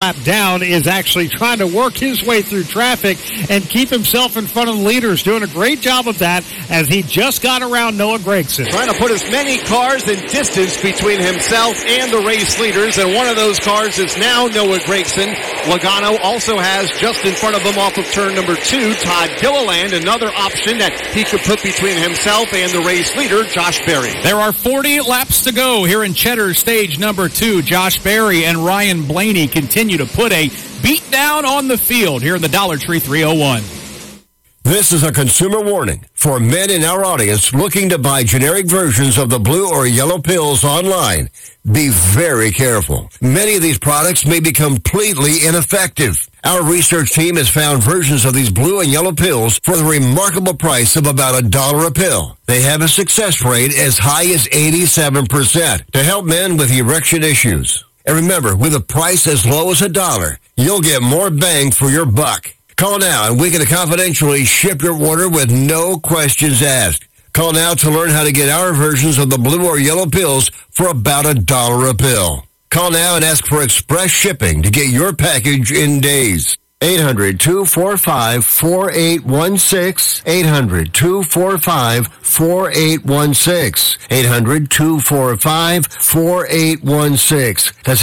down is actually trying to work his way through traffic and keep himself in front of the leaders. Doing a great job of that as he just got around Noah Gragson. Trying to put as many cars in distance between himself and the race leaders, and one of those cars is now Noah Gragson. Logano also has just in front of him off of turn number 2, Todd Gilliland, another option that he could put between himself and the race leader, Josh Berry. There are 40 laps to go here in Cheddar stage number 2. Josh Berry and Ryan Blaney continue to put a beat down on the field here in the Dollar Tree 301. This is a consumer warning for men in our audience looking to buy generic versions of the blue or yellow pills online. Be very careful. Many of these products may be completely ineffective. Our research team has found versions of these blue and yellow pills for the remarkable price of about $1 a pill. They have a success rate as high as 87% to help men with erection issues. And remember, with a price as low as $1, you'll get more bang for your buck. Call now and we can confidentially ship your order with no questions asked. Call now to learn how to get our versions of the blue or yellow pills for about $1 a pill. Call now and ask for express shipping to get your package in days. 800-245-4816. 800-245-4816. 800-245-4816. That's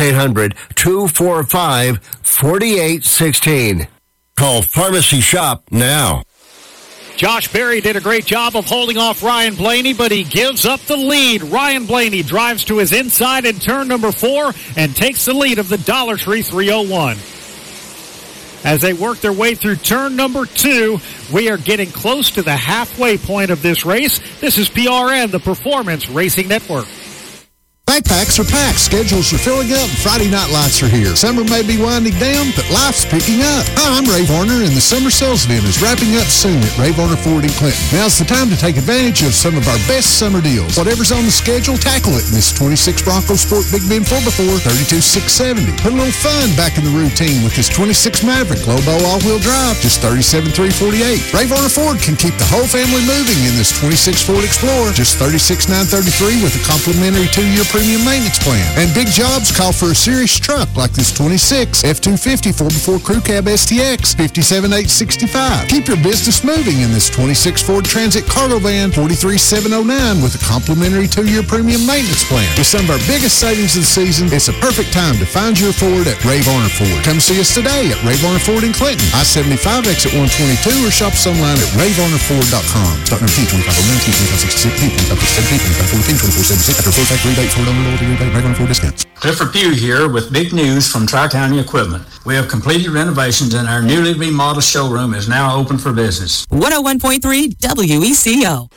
800-245-4816. Call Pharmacy Shop now. Josh Berry did a great job of holding off Ryan Blaney, but he gives up the lead. Ryan Blaney drives to his inside in turn number 4 and takes the lead of the Dollar Tree 301. As they work their way through turn number 2, we are getting close to the halfway point of this race. This is PRN, the Performance Racing Network. Backpacks are packed, schedules are filling up, and Friday night lights are here. Summer may be winding down, but life's picking up. Hi, I'm Ray Varner, and the summer sales event is wrapping up soon at Ray Varner Ford in Clinton. Now's the time to take advantage of some of our best summer deals. Whatever's on the schedule, tackle it in this 26 Bronco Sport Big Ben 4x4, 32,670. Put a little fun back in the routine with this 26 Maverick Lobo all-wheel drive, just 37,348. Ray Varner Ford can keep the whole family moving in this 26 Ford Explorer, just 36,933 with a complimentary 2-year premium maintenance plan. And big jobs call for a serious truck like this 26 F-250 4x4 Crew Cab STX 57,865. Keep your business moving in this 26 Ford Transit Cargo Van 43,709 with a complimentary 2-year premium maintenance plan. With some of our biggest savings of the season, it's a perfect time to find your Ford at Ray Varner Ford. Come see us today at Ray Varner Ford in Clinton, I-75 exit 122, or shop us online at rayvarnerford.com. Start number T2509, T2566, T2567, T2514, 2476 after full factory date for Clifford Pugh here with big news from Tri-County Equipment. We have completed renovations and our newly remodeled showroom is now open for business. 101.3 WECO.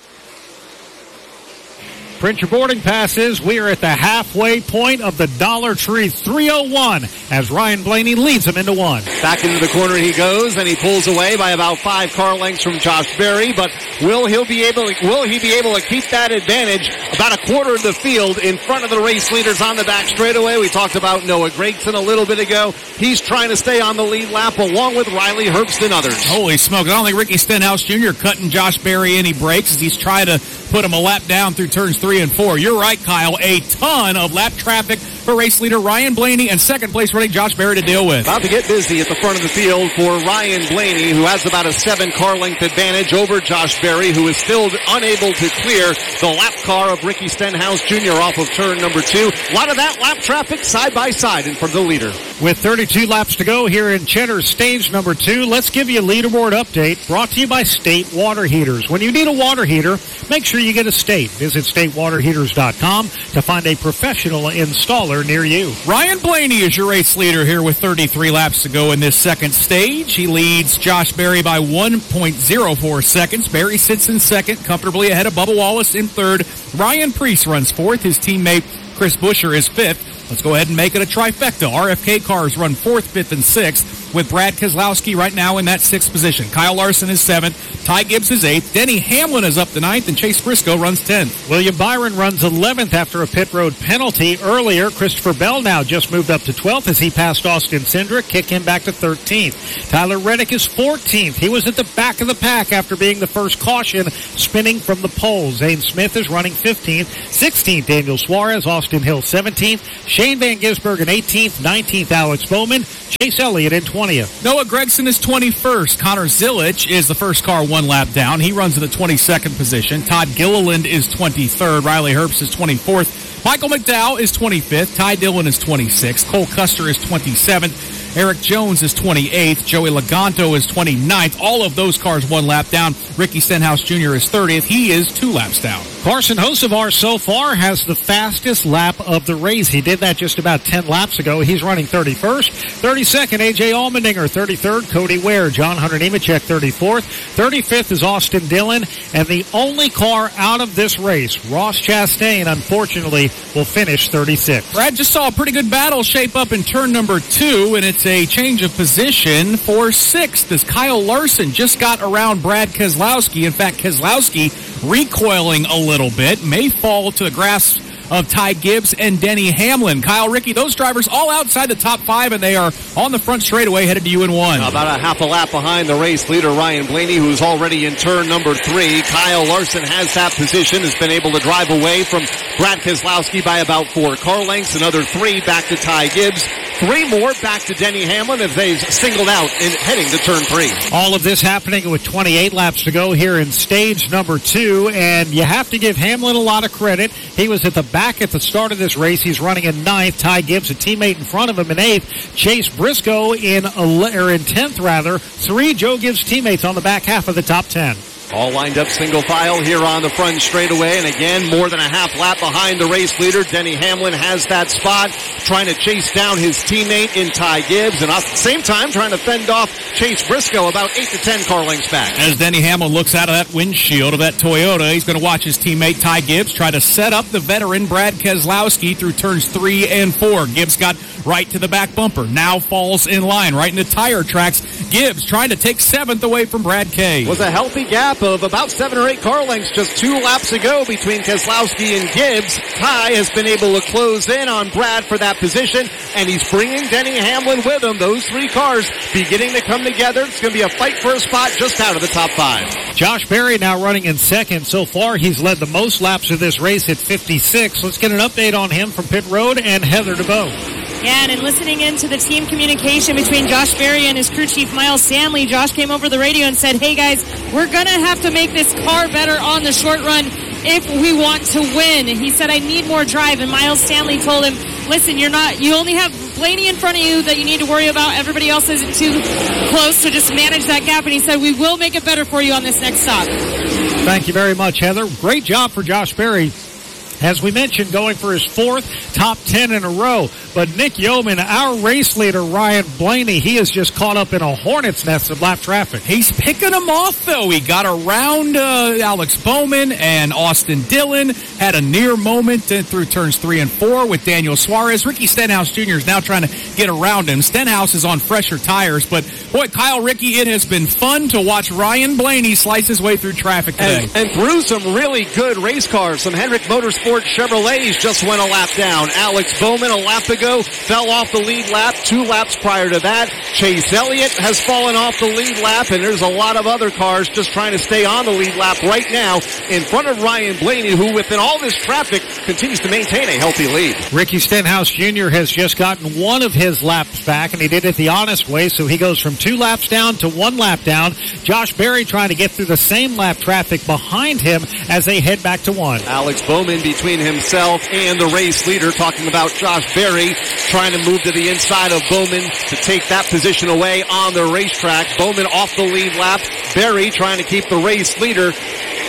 Print your boarding passes. We are at the halfway point of the Dollar Tree 301 as Ryan Blaney leads them into 1. Back into the corner he goes, and he pulls away by about 5 car lengths from Josh Berry. But will he be able to keep that advantage about a quarter of the field in front of the race leaders on the back straightaway? We talked about Noah Gragson a little bit ago. He's trying to stay on the lead lap along with Riley Herbst and others. Holy smoke. I don't think Ricky Stenhouse Jr. cutting Josh Berry any breaks as he's trying to put him a lap down through turns 3 and 4. You're right, Kyle. A ton of lap traffic for race leader Ryan Blaney and second place running Josh Berry to deal with. About to get busy at the front of the field for Ryan Blaney, who has about a 7 car length advantage over Josh Berry, who is still unable to clear the lap car of Ricky Stenhouse Jr. off of turn number 2. A lot of that lap traffic side by side in front of the leader. With 32 laps to go here in Cheddar stage number 2, let's give you a leaderboard update brought to you by State Water Heaters. When you need a water heater, make sure you get a State. Visit statewaterheaters.com to find a professional installer near you. Ryan Blaney is your race leader here with 33 laps to go in this second stage. He leads Josh Berry by 1.04 seconds. Berry sits in second, comfortably ahead of Bubba Wallace in third. Ryan Preece runs fourth. His teammate Chris Buescher is fifth. Let's go ahead and make it a trifecta. RFK cars run fourth, fifth, and sixth. with Brad Keselowski right now in that 6th position. Kyle Larson is 7th. Ty Gibbs is 8th. Denny Hamlin is up to 9th, and Chase Briscoe runs 10th. William Byron runs 11th after a pit road penalty earlier. Christopher Bell now just moved up to 12th as he passed Austin Cindric, kick him back to 13th. Tyler Reddick is 14th. He was at the back of the pack after being the first caution spinning from the pole. Zane Smith is running 15th. 16th, Daniel Suarez. Austin Hill 17th. Shane Van Gisbergen 18th. 19th, Alex Bowman. Chase Elliott in 20th. Noah Gragson is 21st. Connor Zilich is the first car one lap down. He runs in the 22nd position. Todd Gilliland is 23rd. Riley Herbst is 24th. Michael McDowell is 25th. Ty Dillon is 26th. Cole Custer is 27th. Eric Jones is 28th. Joey Laganto is 29th. All of those cars one lap down. Ricky Stenhouse Jr. is 30th. He is 2 laps down. Carson Hocevar so far has the fastest lap of the race. He did that just about 10 laps ago. He's running 31st. 32nd, A.J. Allmendinger. 33rd, Cody Ware. John Hunter Nemechek, 34th. 35th is Austin Dillon. And the only car out of this race, Ross Chastain, unfortunately, will finish 36th. Brad just saw a pretty good battle shape up in turn number 2, and it's a change of position for 6th as Kyle Larson just got around Brad Keselowski. In fact, Keselowski recoiling a little bit, may fall to the grasp of Ty Gibbs and Denny Hamlin. Kyle, Ricky, those drivers all outside the top 5, and they are on the front straightaway headed to UN1. About a half a lap behind the race leader, Ryan Blaney, who's already in turn number 3. Kyle Larson has that position, has been able to drive away from Brad Keselowski by about 4 car lengths. Another 3 back to Ty Gibbs. 3 more back to Denny Hamlin as they've singled out in heading to turn 3. All of this happening with 28 laps to go here in stage number 2, and you have to give Hamlin a lot of credit. He was at the back at the start of this race. He's running in 9th. Ty Gibbs, a teammate in front of him, in 8th. Chase Briscoe in 10th rather. 3 Joe Gibbs teammates on the back half of the top 10. All lined up single file here on the front straightaway, and again, more than a half lap behind the race leader. Denny Hamlin has that spot, trying to chase down his teammate in Ty Gibbs, and at the same time trying to fend off Chase Briscoe about 8 to 10 car lengths back. As Denny Hamlin looks out of that windshield of that Toyota, he's going to watch his teammate Ty Gibbs try to set up the veteran Brad Keselowski through turns 3 and 4. Gibbs got right to the back bumper, now falls in line right into tire tracks. Gibbs trying to take 7th away from Brad K. Was a healthy gap of about 7 or 8 car lengths just 2 laps ago between Keselowski and Gibbs. Ty has been able to close in on Brad for that position, and he's bringing Denny Hamlin with him. Those 3 cars beginning to come together. It's going to be a fight for a spot just out of the top 5. Josh Berry now running in 2nd. So far, he's led the most laps of this race at 56. Let's get an update on him from Pit Road and Heather DeBoe. Yeah, and listening into the team communication between Josh Berry and his crew chief Miles Stanley, Josh came over the radio and said, hey guys, we're going to have to make this car better on the short run if we want to win. And he said, I need more drive. And Miles Stanley told him, listen, you only have Blaney in front of you that you need to worry about. Everybody else isn't too close, so just manage that gap. And he said, we will make it better for you on this next stop. Thank you very much, Heather. Great job for Josh Berry. As we mentioned, going for his 4th top 10 in a row. But Nick Yeoman, our race leader, Ryan Blaney, he is just caught up in a hornet's nest of lap traffic. He's picking them off, though. He got around Alex Bowman and Austin Dillon, had a near moment through turns 3 and 4 with Daniel Suarez. Ricky Stenhouse Jr. is now trying to get around him. Stenhouse is on fresher tires, but boy, Kyle, Ricky, it has been fun to watch Ryan Blaney slice his way through traffic today. And through some really good race cars. Some Hendrick Motorsport Chevrolets just went a lap down. Alex Bowman a lap ago fell off the lead lap. 2 laps prior to that. Chase Elliott has fallen off the lead lap, and there's a lot of other cars just trying to stay on the lead lap right now in front of Ryan Blaney, who within all this traffic continues to maintain a healthy lead. Ricky Stenhouse Jr. has just gotten one of his laps back, and he did it the honest way, so he goes from 2 laps down to 1 lap down. Josh Berry trying to get through the same lap traffic behind him as they head back to 1. Alex Bowman between himself and the race leader, talking about Josh Berry trying to move to the inside of Bowman to take that position away on the racetrack. Bowman off the lead lap. Berry trying to keep the race leader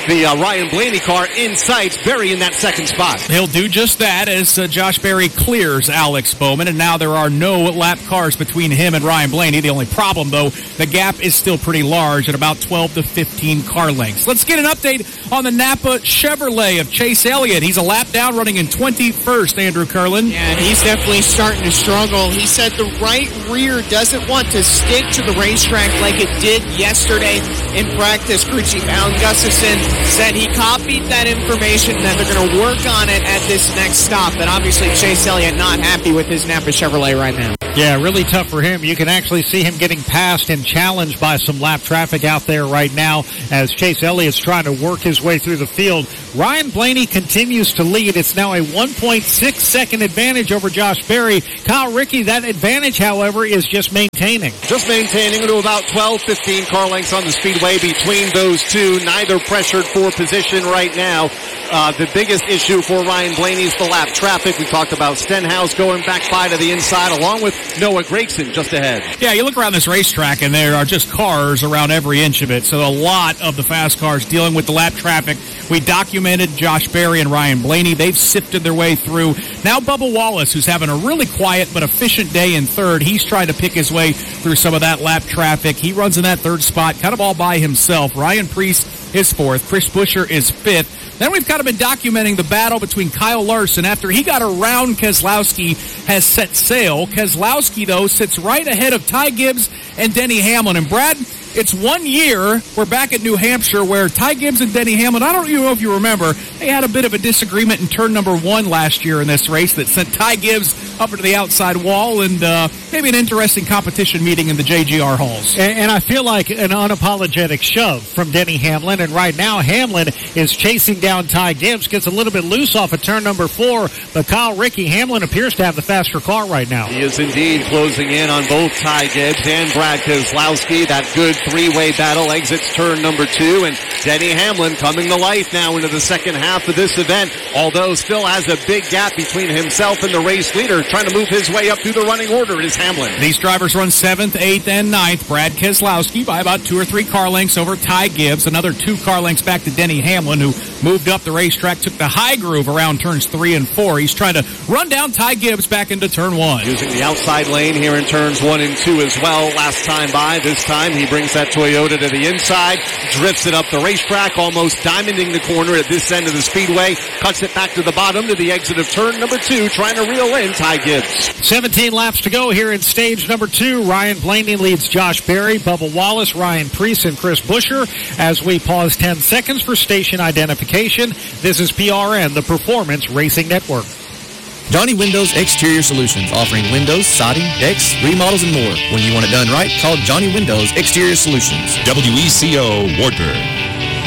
the Ryan Blaney car in sight. Berry in that second spot. He'll do just that as Josh Berry clears Alex Bowman, and now there are no lap cars between him and Ryan Blaney. The only problem, though, the gap is still pretty large at about 12 to 15 car lengths. Let's get an update on the Napa Chevrolet of Chase Elliott. He's a lap down, running in 21st, Andrew Curlin. And he's definitely starting to struggle. He said the right rear doesn't want to stick to the racetrack like it did yesterday in practice. Crew Chief Alan Gustafson said he copied that information and that they're going to work on it at this next stop. And obviously Chase Elliott not happy with his Napa Chevrolet right now. Yeah, really tough for him. You can actually see him getting passed and challenged by some lap traffic out there right now as Chase Elliott's trying to work his way through the field. Ryan Blaney continues to lead. It's now a 1.6 second advantage over Josh Berry. Kyle Rickey, that advantage, however, is just maintaining. Just maintaining to about 12, 15 car lengths on the speedway between those two. Neither pressured for position right now. The biggest issue for Ryan Blaney is the lap traffic. We talked about Stenhouse going back by to the inside along with Noah Gregson just ahead. Yeah, you look around this racetrack and there are just cars around every inch of it. So a lot of the fast cars dealing with the lap traffic. We documented Josh Berry and Ryan Blaney. They've sifted their way through. Now Bubba Wallace, who's having a really quiet but efficient day in third. He's trying to pick his way through some of that lap traffic. He runs in that third spot kind of all by himself. Ryan Preece is fourth. Chris Buescher is fifth. Then we've kind of been documenting the battle between Kyle Larson after he got around Keselowski has set sail. Keselowski, though, sits right ahead of Ty Gibbs and Denny Hamlin. And Brad, it's 1 year, we're back at New Hampshire, where Ty Gibbs and Denny Hamlin, I don't even know if you remember, they had a bit of a disagreement in turn number 1 last year in this race that sent Ty Gibbs up into the outside wall, and maybe an interesting competition meeting in the JGR halls. And I feel like an unapologetic shove from Denny Hamlin, and right now Hamlin is chasing down Ty Gibbs, gets a little bit loose off of turn number 4, but Kyle Rickey, Hamlin appears to have the faster car right now. He is indeed closing in on both Ty Gibbs and Brad Keselowski. That good three-way battle exits turn number 2, and Denny Hamlin coming to life now into the second half of this event, although still has a big gap between himself and the race leader. Trying to move his way up through the running order is Hamlin. These drivers run 7th, 8th, and 9th. Brad Keselowski by about 2 or 3 car lengths over Ty Gibbs. Another 2 car lengths back to Denny Hamlin, who moved up the racetrack, took the high groove around turns 3 and 4. He's trying to run down Ty Gibbs back into turn 1. Using the outside lane here in turns 1 and 2 as well. Last time by, this time he brings that Toyota to the inside, drifts it up the racetrack, almost diamonding the corner at this end of the speedway, cuts it back to the bottom to the exit of turn number 2, trying to reel in Ty Gibbs. 17 laps to go here in stage number 2. Ryan Blaney leads Josh Berry, Bubba Wallace, Ryan Preece, and Chris Buescher. As we pause 10 seconds for station identification, this is PRN, the Performance Racing Network. Johnny Windows Exterior Solutions, offering windows, siding, decks, remodels, and more. When you want it done right, call Johnny Windows Exterior Solutions. WECO Wartburg.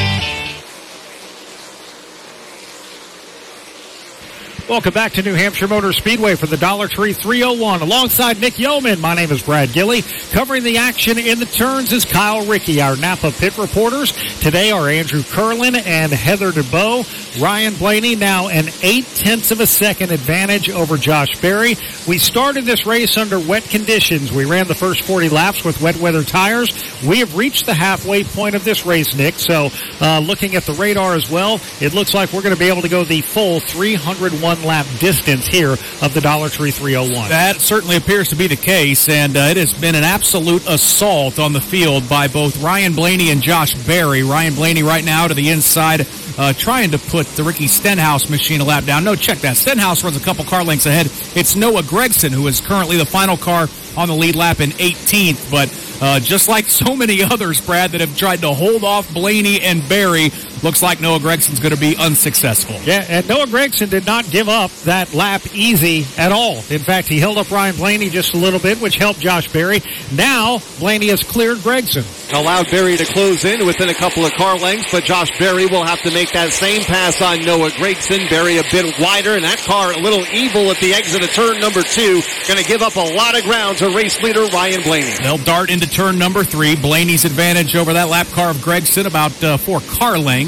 Welcome back to New Hampshire Motor Speedway for the Dollar Tree 301. Alongside Nick Yeoman, my name is Brad Gilley. Covering the action in the turns is Kyle Rickey. Our Napa pit reporters today are Andrew Curlin and Heather DeBow. Ryan Blaney now an 0.8 of a second advantage over Josh Berry. We started this race under wet conditions. We ran the first 40 laps with wet weather tires. We have reached the halfway point of this race, Nick. So looking at the radar as well, it looks like we're going to be able to go the full 301 lap distance here of the Dollar Tree 301. That certainly appears to be the case, and it has been an absolute assault on the field by both Ryan Blaney and Josh Berry. Ryan Blaney right now to the inside, trying to put the Ricky Stenhouse machine a lap down. No, check that. Stenhouse runs a couple car lengths ahead. It's Noah Gregson, who is currently the final car on the lead lap in 18th, but just like so many others, Brad, that have tried to hold off Blaney and Berry, looks like Noah Gregson's going to be unsuccessful. Yeah, and Noah Gregson did not give up that lap easy at all. In fact, he held up Ryan Blaney just a little bit, which helped Josh Berry. Now, Blaney has cleared Gregson. Allowed Berry to close in within a couple of car lengths, but Josh Berry will have to make that same pass on Noah Gregson. Berry a bit wider, and that car a little evil at the exit of turn number 2. Going to give up a lot of ground to race leader Ryan Blaney. They'll dart into turn number 3. Blaney's advantage over that lap car of Gregson, about 4 car lengths.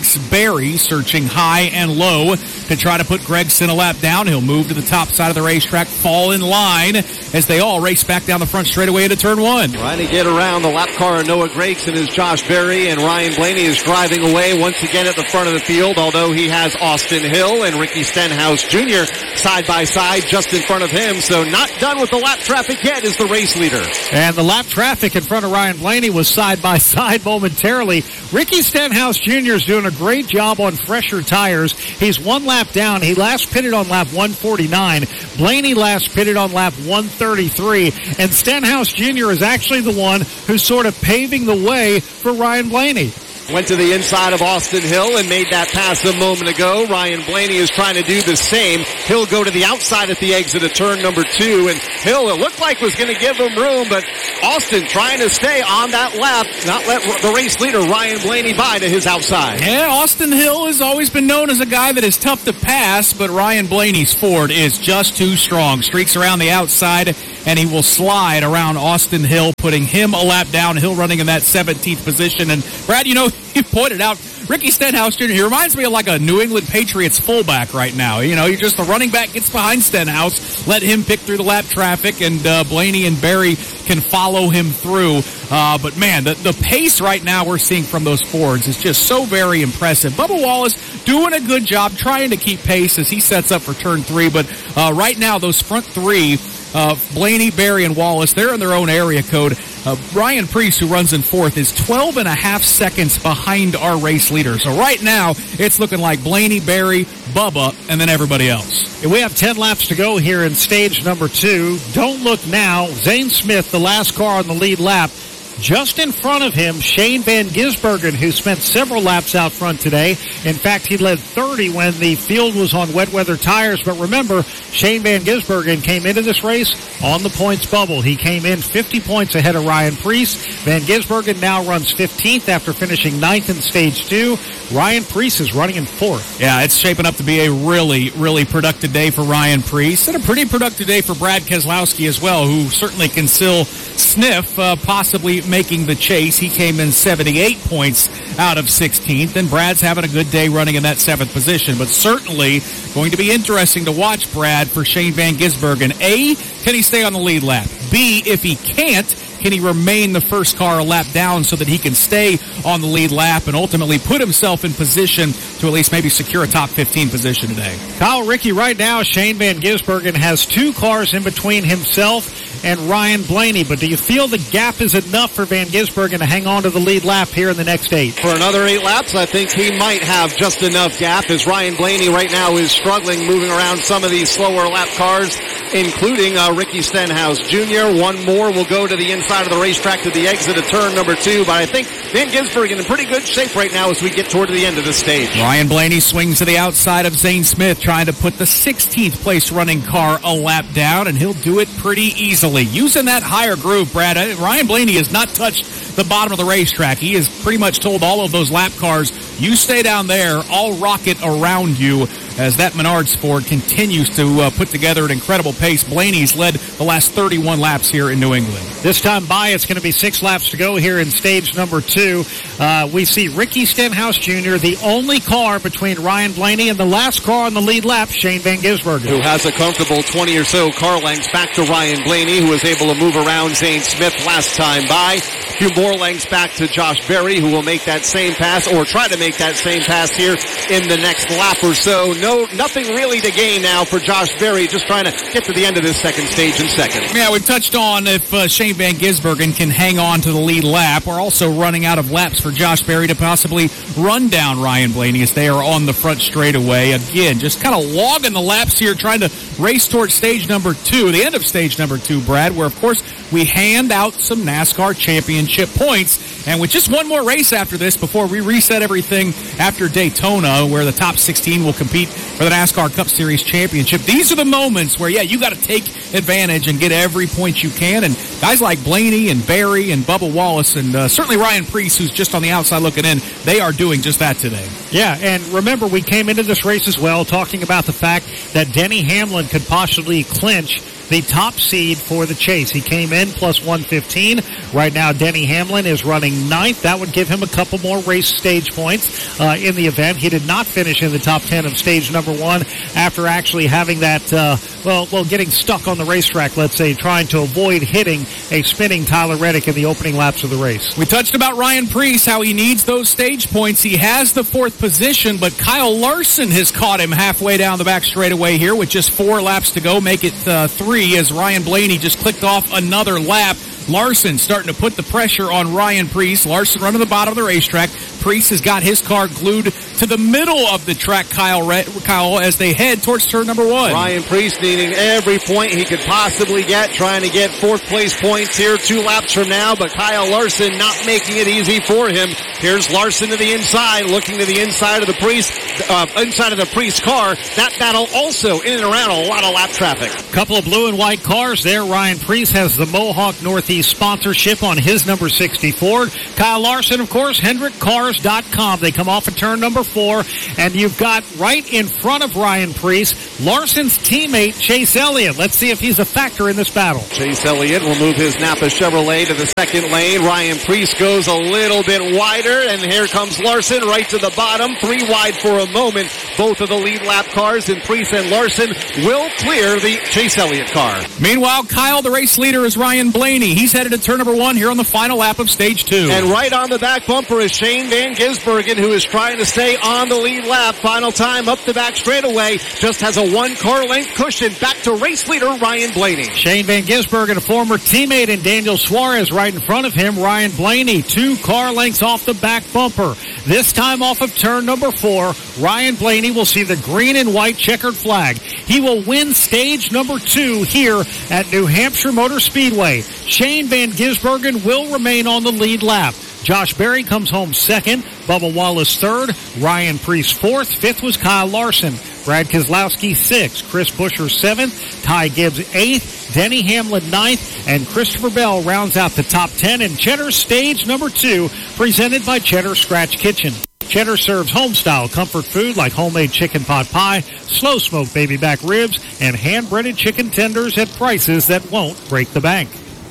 Alex Berry searching high and low to try to put Gregson a lap down. He'll move to the top side of the racetrack, fall in line as they all race back down the front straightaway into turn one. Trying to get around the lap car of Noah Gregson is Josh Berry, and Ryan Blaney is driving away once again at the front of the field, although he has Austin Hill and Ricky Stenhouse Jr. side by side just in front of him, so not done with the lap traffic yet is the race leader. And the lap traffic in front of Ryan Blaney was side by side momentarily. Ricky Stenhouse Jr. is doing a great job on fresher tires. He's one lap down. He last pitted on lap 149. Blaney last pitted on lap 133. And Stenhouse Jr. is actually the one who's sort of paving the way for Ryan Blaney. Went to the inside of Austin Hill and made that pass a moment ago. Ryan Blaney is trying to do the same. He'll go to the outside at the exit of turn number 2. And Hill, it looked like, was going to give him room, but Austin trying to stay on that lap, not let the race leader Ryan Blaney by to his outside. Yeah, Austin Hill has always been known as a guy that is tough to pass, but Ryan Blaney's Ford is just too strong. Streaks around the outside, and he will slide around Austin Hill, putting him a lap down. Hill running in that 17th position. And Brad, you pointed out Ricky Stenhouse Jr. He reminds me of like a New England Patriots fullback right now. You're just the running back gets behind Stenhouse, let him pick through the lap traffic, and Blaney and Berry can follow him through. But man, the pace right now we're seeing from those Fords is just so very impressive. Bubba Wallace doing a good job trying to keep pace as he sets up for turn 3. But right now, those front 3, Blaney, Berry, and Wallace, they're in their own area code. Ryan Preece, who runs in 4th, is 12 and a half seconds behind our race leader. So right now, it's looking like Blaney, Berry, Bubba, and then everybody else. We have 10 laps to go here in stage number 2. Don't look now. Zane Smith, the last car on the lead lap. Just in front of him, Shane Van Gisbergen, who spent several laps out front today. In fact, he led 30 when the field was on wet weather tires. But remember, Shane Van Gisbergen came into this race on the points bubble. He came in 50 points ahead of Ryan Preece. Van Gisbergen now runs 15th after finishing 9th in stage 2. Ryan Preece is running in 4th. Yeah, it's shaping up to be a really, really productive day for Ryan Preece, and a pretty productive day for Brad Keselowski as well, who certainly can still sniff possibly making the chase. He came in 78 points out of 16th, and Brad's having a good day running in that 7th position. But certainly going to be interesting to watch Brad for Shane Van Gisbergen. A, can he stay on the lead lap? B, if he can't, can he remain the first car a lap down so that he can stay on the lead lap and ultimately put himself in position to at least maybe secure a top 15 position today? Kyle, Ricky, right now, Shane Van Gisbergen has 2 cars in between himself and Ryan Blaney, but do you feel the gap is enough for Van Gisbergen to hang on to the lead lap here in the next 8? For another 8 laps, I think he might have just enough gap, as Ryan Blaney right now is struggling moving around some of these slower lap cars, including Ricky Stenhouse Jr. One more will go to the inside of the racetrack to the exit of turn number 2, but I think Van Gisbergen in pretty good shape right now as we get toward the end of the stage. Ryan Blaney swings to the outside of Zane Smith, trying to put the 16th place running car a lap down, and he'll do it pretty easily. Using that higher groove, Brad, Ryan Blaney has not touched the bottom of the racetrack. He has pretty much told all of those lap cars, you stay down there, I'll rocket around you, as that Menards Ford continues to put together an incredible pace. Blaney's led the last 31 laps here in New England. This time by, it's going to be 6 laps to go here in stage number 2. We see Ricky Stenhouse Jr., the only car between Ryan Blaney and the last car on the lead lap, Shane Van Gisbergen, who has a comfortable 20 or so car lengths back to Ryan Blaney, who was able to move around Zane Smith last time by. A few more lengths back to Josh Berry, who will make that same pass, or try to make that same pass here in the next lap or so. Nothing really to gain now for Josh Berry, just trying to get to the end of this second stage in second. Yeah, we've touched on if Shane Van Gisbergen can hang on to the lead lap. We're also running out of laps for Josh Berry to possibly run down Ryan Blaney as they are on the front straightaway. Again, just kind of logging the laps here, trying to race towards stage number 2, the end of stage number 2, Brad, where, of course, we hand out some NASCAR championship points. And with just one more race after this before we reset everything after Daytona, where the top 16 will compete for the NASCAR Cup Series championship, these are the moments where, you got to take advantage and get every point you can. And guys like Blaney and Berry and Bubba Wallace and certainly Ryan Preece, who's just on the outside looking in, they are doing just that today. Yeah, and remember, we came into this race as well talking about the fact that Denny Hamlin could possibly clinch the top seed for the chase. He came in plus 115. Right now, Denny Hamlin is running ninth. That would give him a couple more race stage points in the event. He did not finish in the top 10 of stage number 1 after actually having that, getting stuck on the racetrack, let's say, trying to avoid hitting a spinning Tyler Reddick in the opening laps of the race. We touched about Ryan Preece, how he needs those stage points. He has the 4th position, but Kyle Larson has caught him halfway down the back straightaway here with just 4 laps to go. Make it 3 as Ryan Blaney just clicked off another lap. Larson starting to put the pressure on Ryan Preece. Larson running the bottom of the racetrack. Preece has got his car glued to the middle of the track, Kyle, as they head towards turn number 1. Ryan Preece needing every point he could possibly get, trying to get 4th place points here 2 laps from now, but Kyle Larson not making it easy for him. Here's Larson to the inside, looking to the inside of the Preece car. That battle also in and around a lot of lap traffic. Couple of blue and white cars there. Ryan Preece has the Mohawk Northeast sponsorship on his number 60 Ford. Kyle Larson, of course, HendrickCars.com. They come off of turn number 4, and you've got right in front of Ryan Preece, Larson's teammate, Chase Elliott. Let's see if he's a factor in this battle. Chase Elliott will move his Napa Chevrolet to the second lane. Ryan Preece goes a little bit wider, and here comes Larson right to the bottom. 3 wide for a moment. Both of the lead lap cars, and Preece and Larson will clear the Chase Elliott car. Meanwhile, Kyle, the race leader, is Ryan Blaney. He's headed to turn number 1 here on the final lap of stage 2. And right on the back bumper is Shane Van Gisbergen, who is trying to stay on the lead lap. Final time up the back straightaway. Just has a 1-car length cushion. Back to race leader Ryan Blaney. Shane Van Gisbergen, a former teammate, and Daniel Suarez right in front of him. Ryan Blaney, 2 car lengths off the back bumper. This time off of turn number 4, Ryan Blaney will see the green and white checkered flag. He will win stage number 2 here at New Hampshire Motor Speedway. Shane Van Gisbergen will remain on the lead lap. Josh Berry comes home 2nd, Bubba Wallace 3rd, Ryan Preece 4th, 5th was Kyle Larson, Brad Keselowski 6th, Chris Buescher 7th, Ty Gibbs 8th, Denny Hamlin 9th, and Christopher Bell rounds out the top 10 in Cheddar's stage number 2, presented by Cheddar Scratch Kitchen. Cheddar serves home-style comfort food like homemade chicken pot pie, slow-smoked baby back ribs, and hand-breaded chicken tenders at prices that won't break the bank.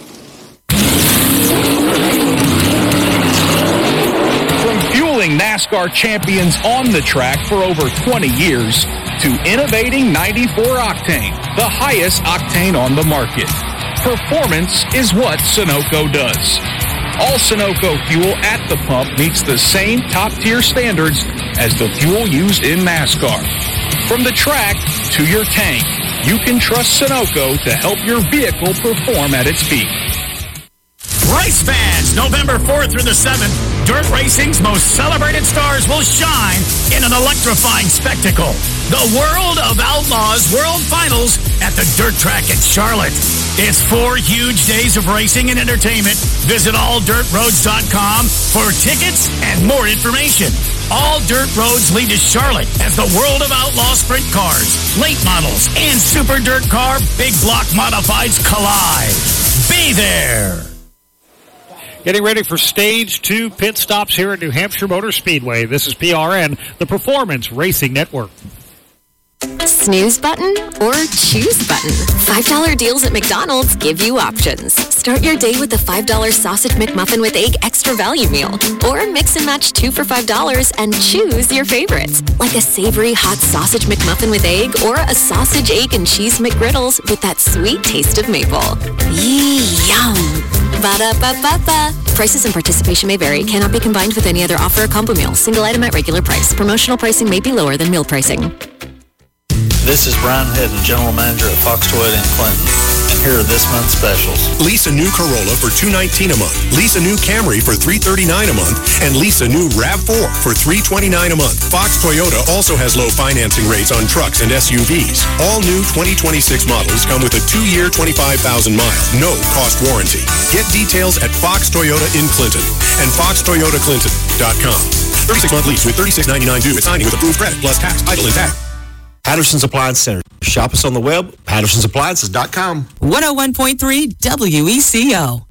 From fueling NASCAR champions on the track for over 20 years to innovating 94 Octane, the highest octane on the market. Performance is what Sunoco does. All Sunoco fuel at the pump meets the same top-tier standards as the fuel used in NASCAR. From the track to your tank, you can trust Sunoco to help your vehicle perform at its peak. Race fans, November 4th through the 7th, dirt racing's most celebrated stars will shine in an electrifying spectacle. The World of Outlaws World Finals at the Dirt Track at Charlotte. It's 4 huge days of racing and entertainment. Visit alldirtroads.com for tickets and more information. All dirt roads lead to Charlotte as the World of Outlaw sprint cars, late models, and super dirt car big block modifieds collide. Be there. Getting ready for stage 2 pit stops here at New Hampshire Motor Speedway. This is PRN, the Performance Racing Network. Snooze button or choose button? $5 deals at McDonald's give you options. Start your day with the $5 Sausage McMuffin with Egg Extra Value Meal. Or mix and match 2 for $5 and choose your favorites. Like a savory hot Sausage McMuffin with egg or a sausage, egg, and cheese McGriddles with that sweet taste of maple. Yum! Ba-da-ba-ba-ba. Prices and participation may vary. Cannot be combined with any other offer or combo meal. Single item at regular price. Promotional pricing may be lower than meal pricing. This is Brian Hedden, General Manager at Fox Toyota in Clinton. And here are this month's specials. Lease a new Corolla for $219 a month. Lease a new Camry for $339 a month. And lease a new RAV4 for $329 a month. Fox Toyota also has low financing rates on trucks and SUVs. All new 2026 models come with a 2-year, 25,000-mile, no-cost warranty. Get details at Fox Toyota in Clinton and foxtoyotaclinton.com. 36-month lease with $36.99 due at signing with approved credit plus tax, title, and tax. Patterson's Appliance Center. Shop us on the web, pattersonsappliances.com. 101.3 WECO.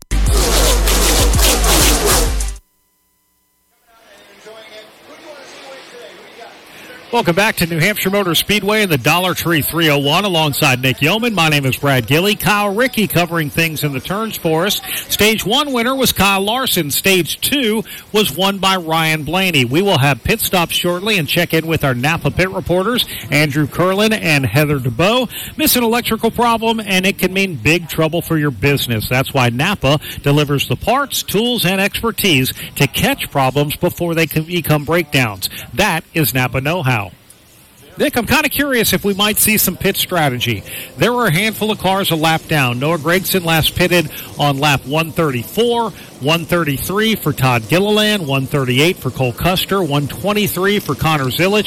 Welcome back to New Hampshire Motor Speedway and the Dollar Tree 301 alongside Nick Yeoman. My name is Brad Gilly. Kyle Rickey covering things in the turns for us. Stage 1 winner was Kyle Larson. Stage 2 was won by Ryan Blaney. We will have pit stops shortly and check in with our Napa pit reporters, Andrew Curlin and Heather DeBow. Miss an electrical problem and it can mean big trouble for your business. That's why Napa delivers the parts, tools, and expertise to catch problems before they can become breakdowns. That is Napa know-how. Nick, I'm kind of curious if we might see some pit strategy. There were a handful of cars a lap down. Noah Gragson last pitted on lap 134, 133 for Todd Gilliland, 138 for Cole Custer, 123 for Connor Zilic,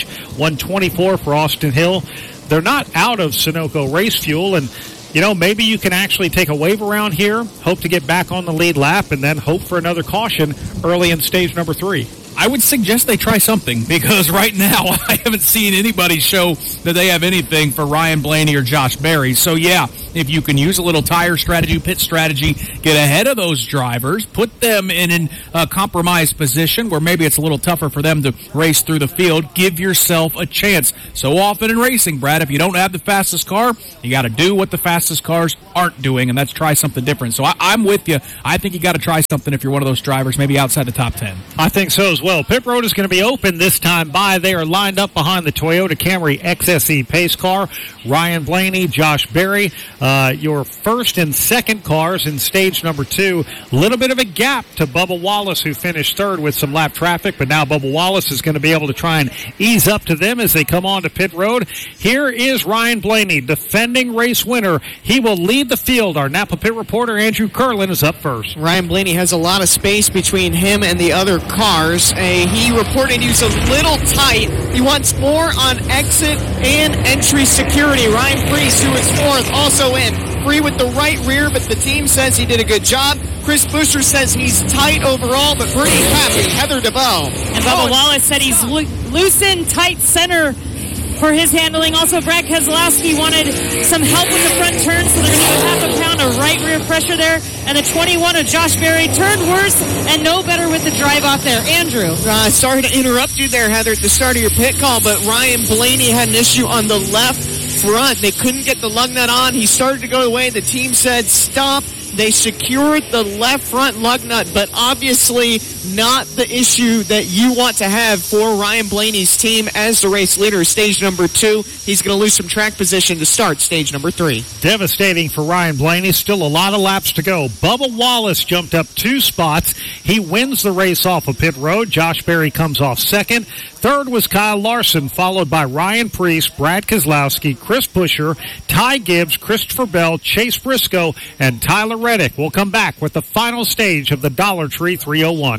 124 for Austin Hill. They're not out of Sunoco race fuel, and maybe you can actually take a wave around here, hope to get back on the lead lap, and then hope for another caution early in stage number 3. I would suggest they try something, because right now I haven't seen anybody show that they have anything for Ryan Blaney or Josh Berry. So, yeah, if you can use a little tire strategy, pit strategy, get ahead of those drivers, put them in a compromised position where maybe it's a little tougher for them to race through the field, give yourself a chance. So often in racing, Brad, if you don't have the fastest car, you got to do what the fastest cars aren't doing, and that's try something different. So I'm with you. I think you got to try something if you're one of those drivers, maybe outside the top 10. I think so as well. Pit road is going to be open this time by. They are lined up behind the Toyota Camry XSE pace car. Ryan Blaney, Josh Berry, your first and second cars in stage number 2. A little bit of a gap to Bubba Wallace, who finished third with some lap traffic, but now Bubba Wallace is going to be able to try and ease up to them as they come on to pit road. Here is Ryan Blaney, defending race winner. He will lead the field. Our Napa pit reporter, Andrew Curlin, is up first. Ryan Blaney has a lot of space between him and the other cars. He reported he was a little tight. He wants more on exit and entry security. Ryan Priest, who is fourth, also in. Free with the right rear, but the team says he did a good job. Chris Busher says he's tight overall, but pretty happy. Heather DeBow. And Bubba Wallace said he's loosened, tight center for his handling. Also, Brad Keselowski wanted some help with the front turn, so they're going to give half a pound of right rear pressure there. And the 21 of Josh Berry turned worse and no better with the drive off there. Andrew. Sorry to interrupt you there, Heather, at the start of your pit call, but Ryan Blaney had an issue on the left front. They couldn't get the lug nut on. He started to go away. The team said stop. They secured the left front lug nut, but obviously not the issue that you want to have for Ryan Blaney's team as the race leader. Stage number 2, he's going to lose some track position to start stage number 3. Devastating for Ryan Blaney. Still a lot of laps to go. Bubba Wallace jumped up 2 spots. He wins the race off of pit road. Josh Berry comes off second. Third was Kyle Larson, followed by Ryan Priest, Brad Keselowski, Chris Busher, Ty Gibbs, Christopher Bell, Chase Briscoe, and Tyler Reddick. We'll come back with the final stage of the Dollar Tree 301.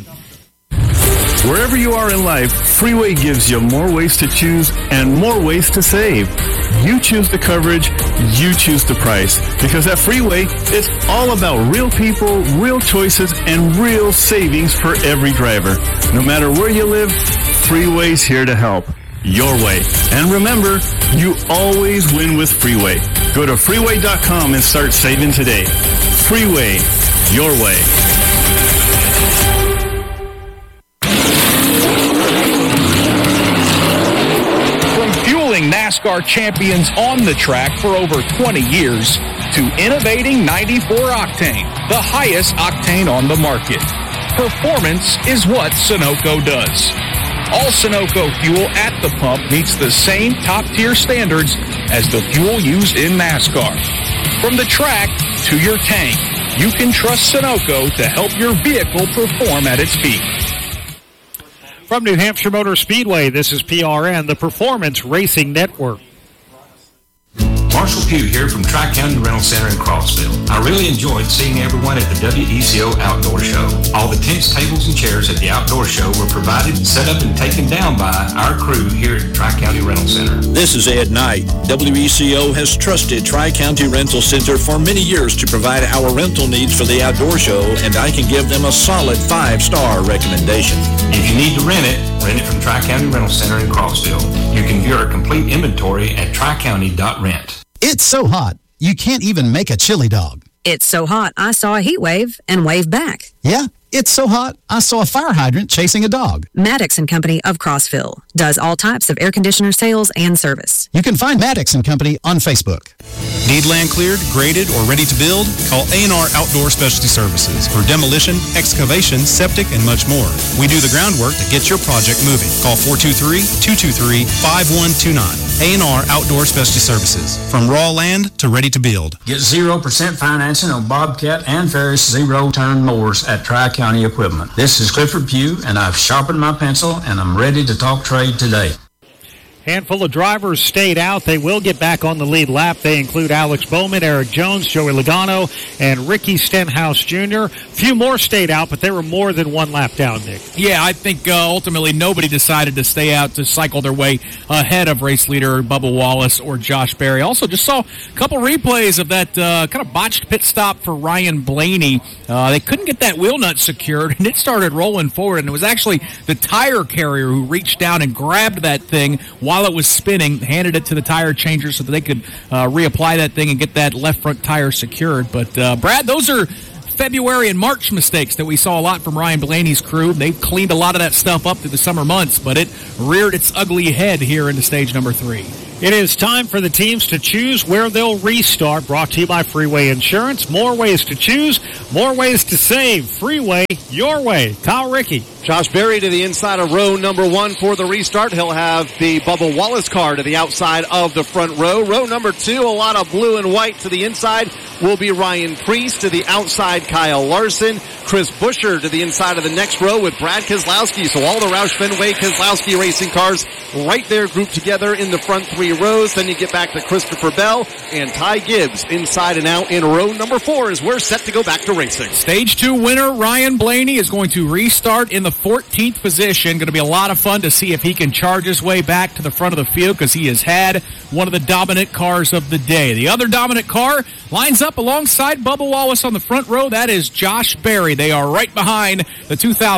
Wherever you are in life, Freeway gives you more ways to choose and more ways to save. You choose the coverage, you choose the price. Because at Freeway, it's all about real people, real choices, and real savings for every driver. No matter where you live, Freeway's here to help. Your way. And remember, you always win with Freeway. Go to freeway.com and start saving today. Freeway, your way. NASCAR champions on the track for over 20 years to innovating 94 octane, the highest octane on the market. Performance is what Sunoco does. All Sunoco fuel at the pump meets the same top-tier standards as the fuel used in NASCAR. From the track to your tank, you can trust Sunoco to help your vehicle perform at its peak. From New Hampshire Motor Speedway, this is PRN, the Performance Racing Network. Marshall Pugh here from Tri-County Rental Center in Crossville. I really enjoyed seeing everyone at the WECO Outdoor Show. All the tents, tables, and chairs at the Outdoor Show were provided, set up, and taken down by our crew here at Tri-County Rental Center. This is Ed Knight. WECO has trusted Tri-County Rental Center for many years to provide our rental needs for the Outdoor Show, and I can give them a solid 5-star recommendation. If you need to rent it from Tri-County Rental Center in Crossville. You can view our complete inventory at tricounty.rent. It's so hot, you can't even make a chili dog. It's so hot, I saw a heat wave and waved back. Yeah, It's so hot, I saw a fire hydrant chasing a dog. Maddox & Company of Crossville does all types of air conditioner sales and service. You can find Maddox & Company on Facebook. Need land cleared, graded, or ready to build? Call A&R Outdoor Specialty Services for demolition, excavation, septic, and much more. We do the groundwork to get your project moving. Call 423-223-5129. A&R Outdoor Specialty Services. From raw land to ready to build. Get 0% financing on Bobcat and Ferris zero-turn mowers at Tri-County Equipment. This is Clifford Pugh, and I've sharpened my pencil, and I'm ready to talk trade today. Handful of drivers stayed out. They will get back on the lead lap. They include Alex Bowman, Eric Jones, Joey Logano, and Ricky Stenhouse Jr. A few more stayed out, but they were more than one lap down, Nick. Yeah, I think ultimately nobody decided to stay out to cycle their way ahead of race leader Bubba Wallace or Josh Berry. Also, just saw a couple replays of that kind of botched pit stop for Ryan Blaney. They couldn't get that wheel nut secured, and it started rolling forward, and it was actually the tire carrier who reached down and grabbed that thing while it was spinning, handed it to the tire changer so that they could reapply that thing and get that left front tire secured. But, Brad, those are February and March mistakes that we saw a lot from Ryan Blaney's crew. They've cleaned a lot of that stuff up through the summer months, but it reared its ugly head here into stage number 3. It is time for the teams to choose where they'll restart. Brought to you by Freeway Insurance. More ways to choose, more ways to save. Freeway, your way. Kyle Rickey. Josh Berry to the inside of row number 1 for the restart. He'll have the Bubba Wallace car to the outside of the front row. Row number 2, a lot of blue and white to the inside will be Ryan Preece. To the outside, Kyle Larson. Chris Buescher to the inside of the next row with Brad Keselowski. So all the Roush Fenway Keselowski racing cars right there grouped together in the front 3 rows. Then you get back to Christopher Bell and Ty Gibbs inside and out in row number 4 as we're set to go back to racing. Stage 2 winner Ryan Blaney is going to restart in the 14th position. Going to be a lot of fun to see if he can charge his way back to the front of the field because he has had one of the dominant cars of the day. The other dominant car lines up alongside Bubba Wallace on the front row. That is Josh Berry. They are right behind the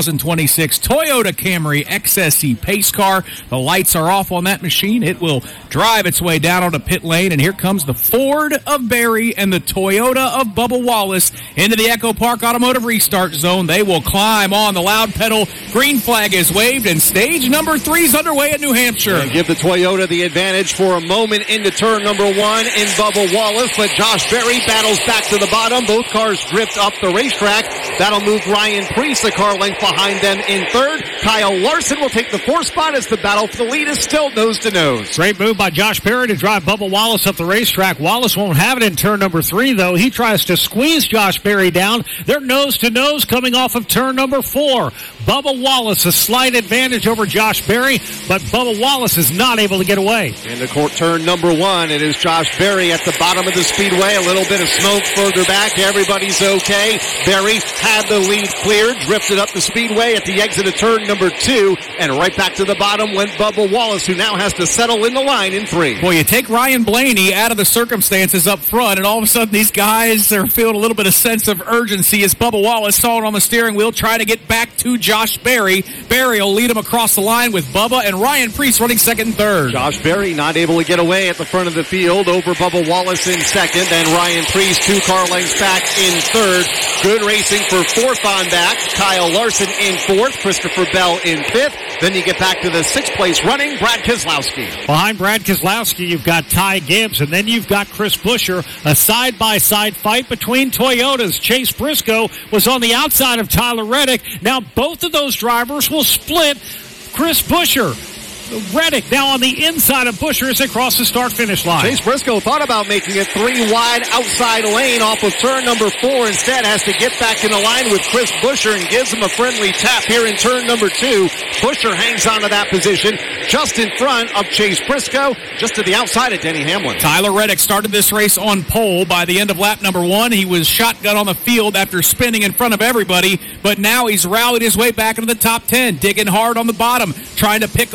2026 Toyota Camry XSE pace car. The lights are off on that machine. It will drive its way down onto pit lane, and here comes the Ford of Berry and the Toyota of Bubba Wallace into the Echo Park Automotive Restart Zone. They will climb on the loud pedal. Green flag is waved, and stage number 3 is underway at New Hampshire. And give the Toyota the advantage for a moment into turn number 1 in Bubba Wallace, but Josh Berry battles back to the bottom. Both cars drift up the racetrack. That'll move Ryan Preece a car length behind them in 3rd. Kyle Larson will take the 4th spot as the battle for the lead is still nose to nose. Great move by Josh Berry to drive Bubba Wallace up the racetrack. Wallace won't have it in turn number 3, though. He tries to squeeze Josh Berry down. They're nose to nose coming off of turn number 4. Bubba Wallace a slight advantage over Josh Berry, but Bubba Wallace is not able to get away. Into turn number 1, it is Josh Berry at the bottom of the speedway. A little bit of smoke further back. Everybody's okay. Berry had the lead cleared, drifted up the speedway at the exit of turn number 2, and right back to the bottom went Bubba Wallace, who now has to settle in the line in 3. Boy, you take Ryan Blaney out of the circumstances up front, and all of a sudden these guys are feeling a little bit of sense of urgency as Bubba Wallace saw it on the steering wheel, trying to get back to Josh Berry. Berry will lead him across the line with Bubba and Ryan Preece running 2nd and 3rd. Josh Berry not able to get away at the front of the field over Bubba Wallace in 2nd, then Ryan Preece 2 car lengths back in 3rd. Good racing for 4th on back. Kyle Larson in 4th, Christopher Bell in 5th. Then you get back to the 6th place running, Brad Keselowski. Behind Brad Keselowski, you've got Ty Gibbs, and then you've got Chris Buescher. A side-by-side fight between Toyotas. Chase Briscoe was on the outside of Tyler Reddick. Now both of those drivers will split. Chris Buescher, Reddick now on the inside of Buescher as they cross the start-finish line. Chase Briscoe thought about making it 3 wide outside lane off of turn number 4. Instead has to get back in the line with Chris Buescher and gives him a friendly tap here in turn number 2. Buescher hangs on to that position just in front of Chase Briscoe, just to the outside of Denny Hamlin. Tyler Reddick started this race on pole. By the end of lap number 1, he was shotgun on the field after spinning in front of everybody, but now he's rallied his way back into the top 10, digging hard on the bottom, trying to pick off that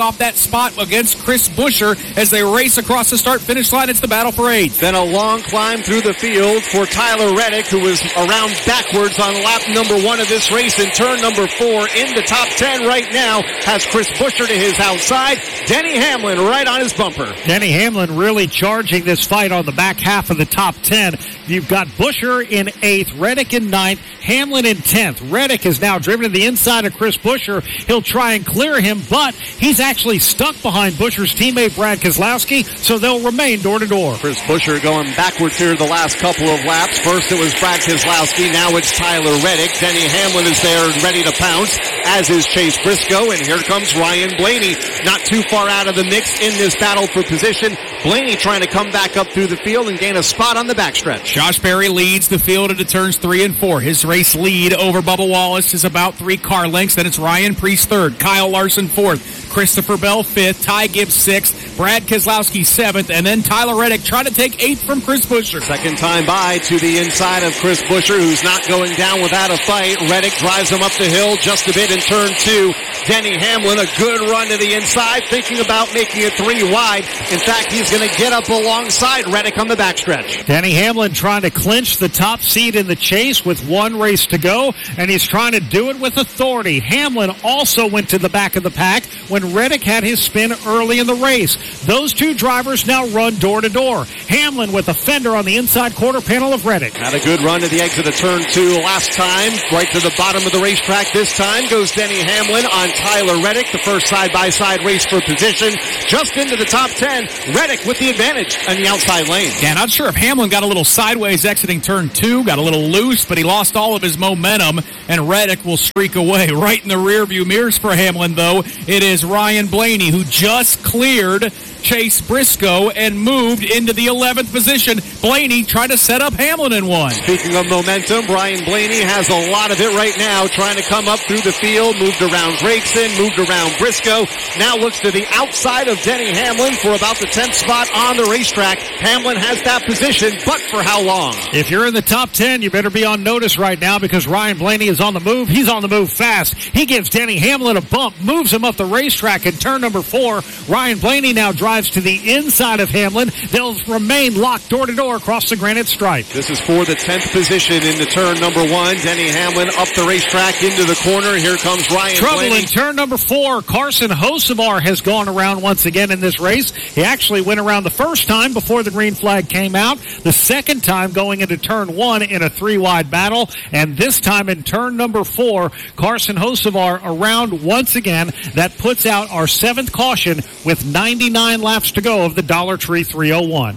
spot against Chris Buescher as they race across the start-finish line. It's the battle for 8th. Then a long climb through the field for Tyler Reddick, who was around backwards on lap number 1 of this race in turn number 4. In the top 10 right now has Chris Buescher to his outside. Denny Hamlin right on his bumper. Denny Hamlin really charging this fight on the back half of the top 10. You've got Buescher in 8th, Reddick in 9th, Hamlin in 10th. Reddick is now driven to the inside of Chris Buescher. He'll try and clear him, but he's actually stuck behind Buescher's teammate Brad Keselowski, so they'll remain door to door. Chris Buescher going backwards here the last couple of laps. First it was Brad Keselowski, now it's Tyler Reddick. Denny Hamlin is there ready to pounce, as is Chase Briscoe, and here comes Ryan Blaney, not too far out of the mix in this battle for position. Blaney trying to come back up through the field and gain a spot on the backstretch. Josh Berry leads the field into turns 3 and 4. His race lead over Bubba Wallace is about 3 car lengths. Then it's Ryan Preece 3rd, Kyle Larson 4th, Christopher Bell 5th, Ty Gibbs 6th, Brad Keselowski 7th, and then Tyler Reddick trying to take 8th from Chris Buescher. Second time by to the inside of Chris Buescher, who's not going down without a fight. Reddick drives him up the hill just a bit in turn 2. Denny Hamlin, a good run to the inside, thinking about making it 3 wide. In fact, he's going to get up alongside Reddick on the backstretch. Denny Hamlin trying to clinch the top seed in the chase with 1 race to go, and he's trying to do it with authority. Hamlin also went to the back of the pack when Reddick had his spin early in the race. Those 2 drivers now run door to door. Hamlin with a fender on the inside quarter panel of Reddick. Had a good run to the exit of turn 2 last time. Right to the bottom of the racetrack this time goes Denny Hamlin on Tyler Reddick. The first side-by-side race for position. Just into the top 10. Reddick with the advantage on the outside lane. Yeah, not sure if Hamlin got a little sideways exiting turn 2, got a little loose, but he lost all of his momentum, and Reddick will streak away. Right in the rearview mirrors for Hamlin, though, it is Ryan Blaney, who just cleared Chase Briscoe and moved into the 11th position. Blaney tried to set up Hamlin in 1. Speaking of momentum, Ryan Blaney has a lot of it right now, trying to come up through the field, moved around Gregson, moved around Briscoe, now looks to the outside of Denny Hamlin for about the 10th spot on the racetrack. Hamlin has that position, but for how long? If you're in the top 10, you better be on notice right now because Ryan Blaney is on the move. He's on the move fast. He gives Denny Hamlin a bump, moves him up the racetrack in turn number 4. Ryan Blaney now drives to the inside of Hamlin. They'll remain locked door to door across the granite stripe. This is for the 10th position in the turn number 1. Denny Hamlin up the racetrack into the corner. Here comes Ryan Trouble Blaney. in turn number 4. Carson Hocevar has gone around once again in this race. He actually went around the first time before the green flag came out. The second time going into turn 1 in a 3-wide battle. And this time in turn number 4, Carson Hocevar around once again. That puts out our 7th caution with 99 laps to go of the Dollar Tree 301.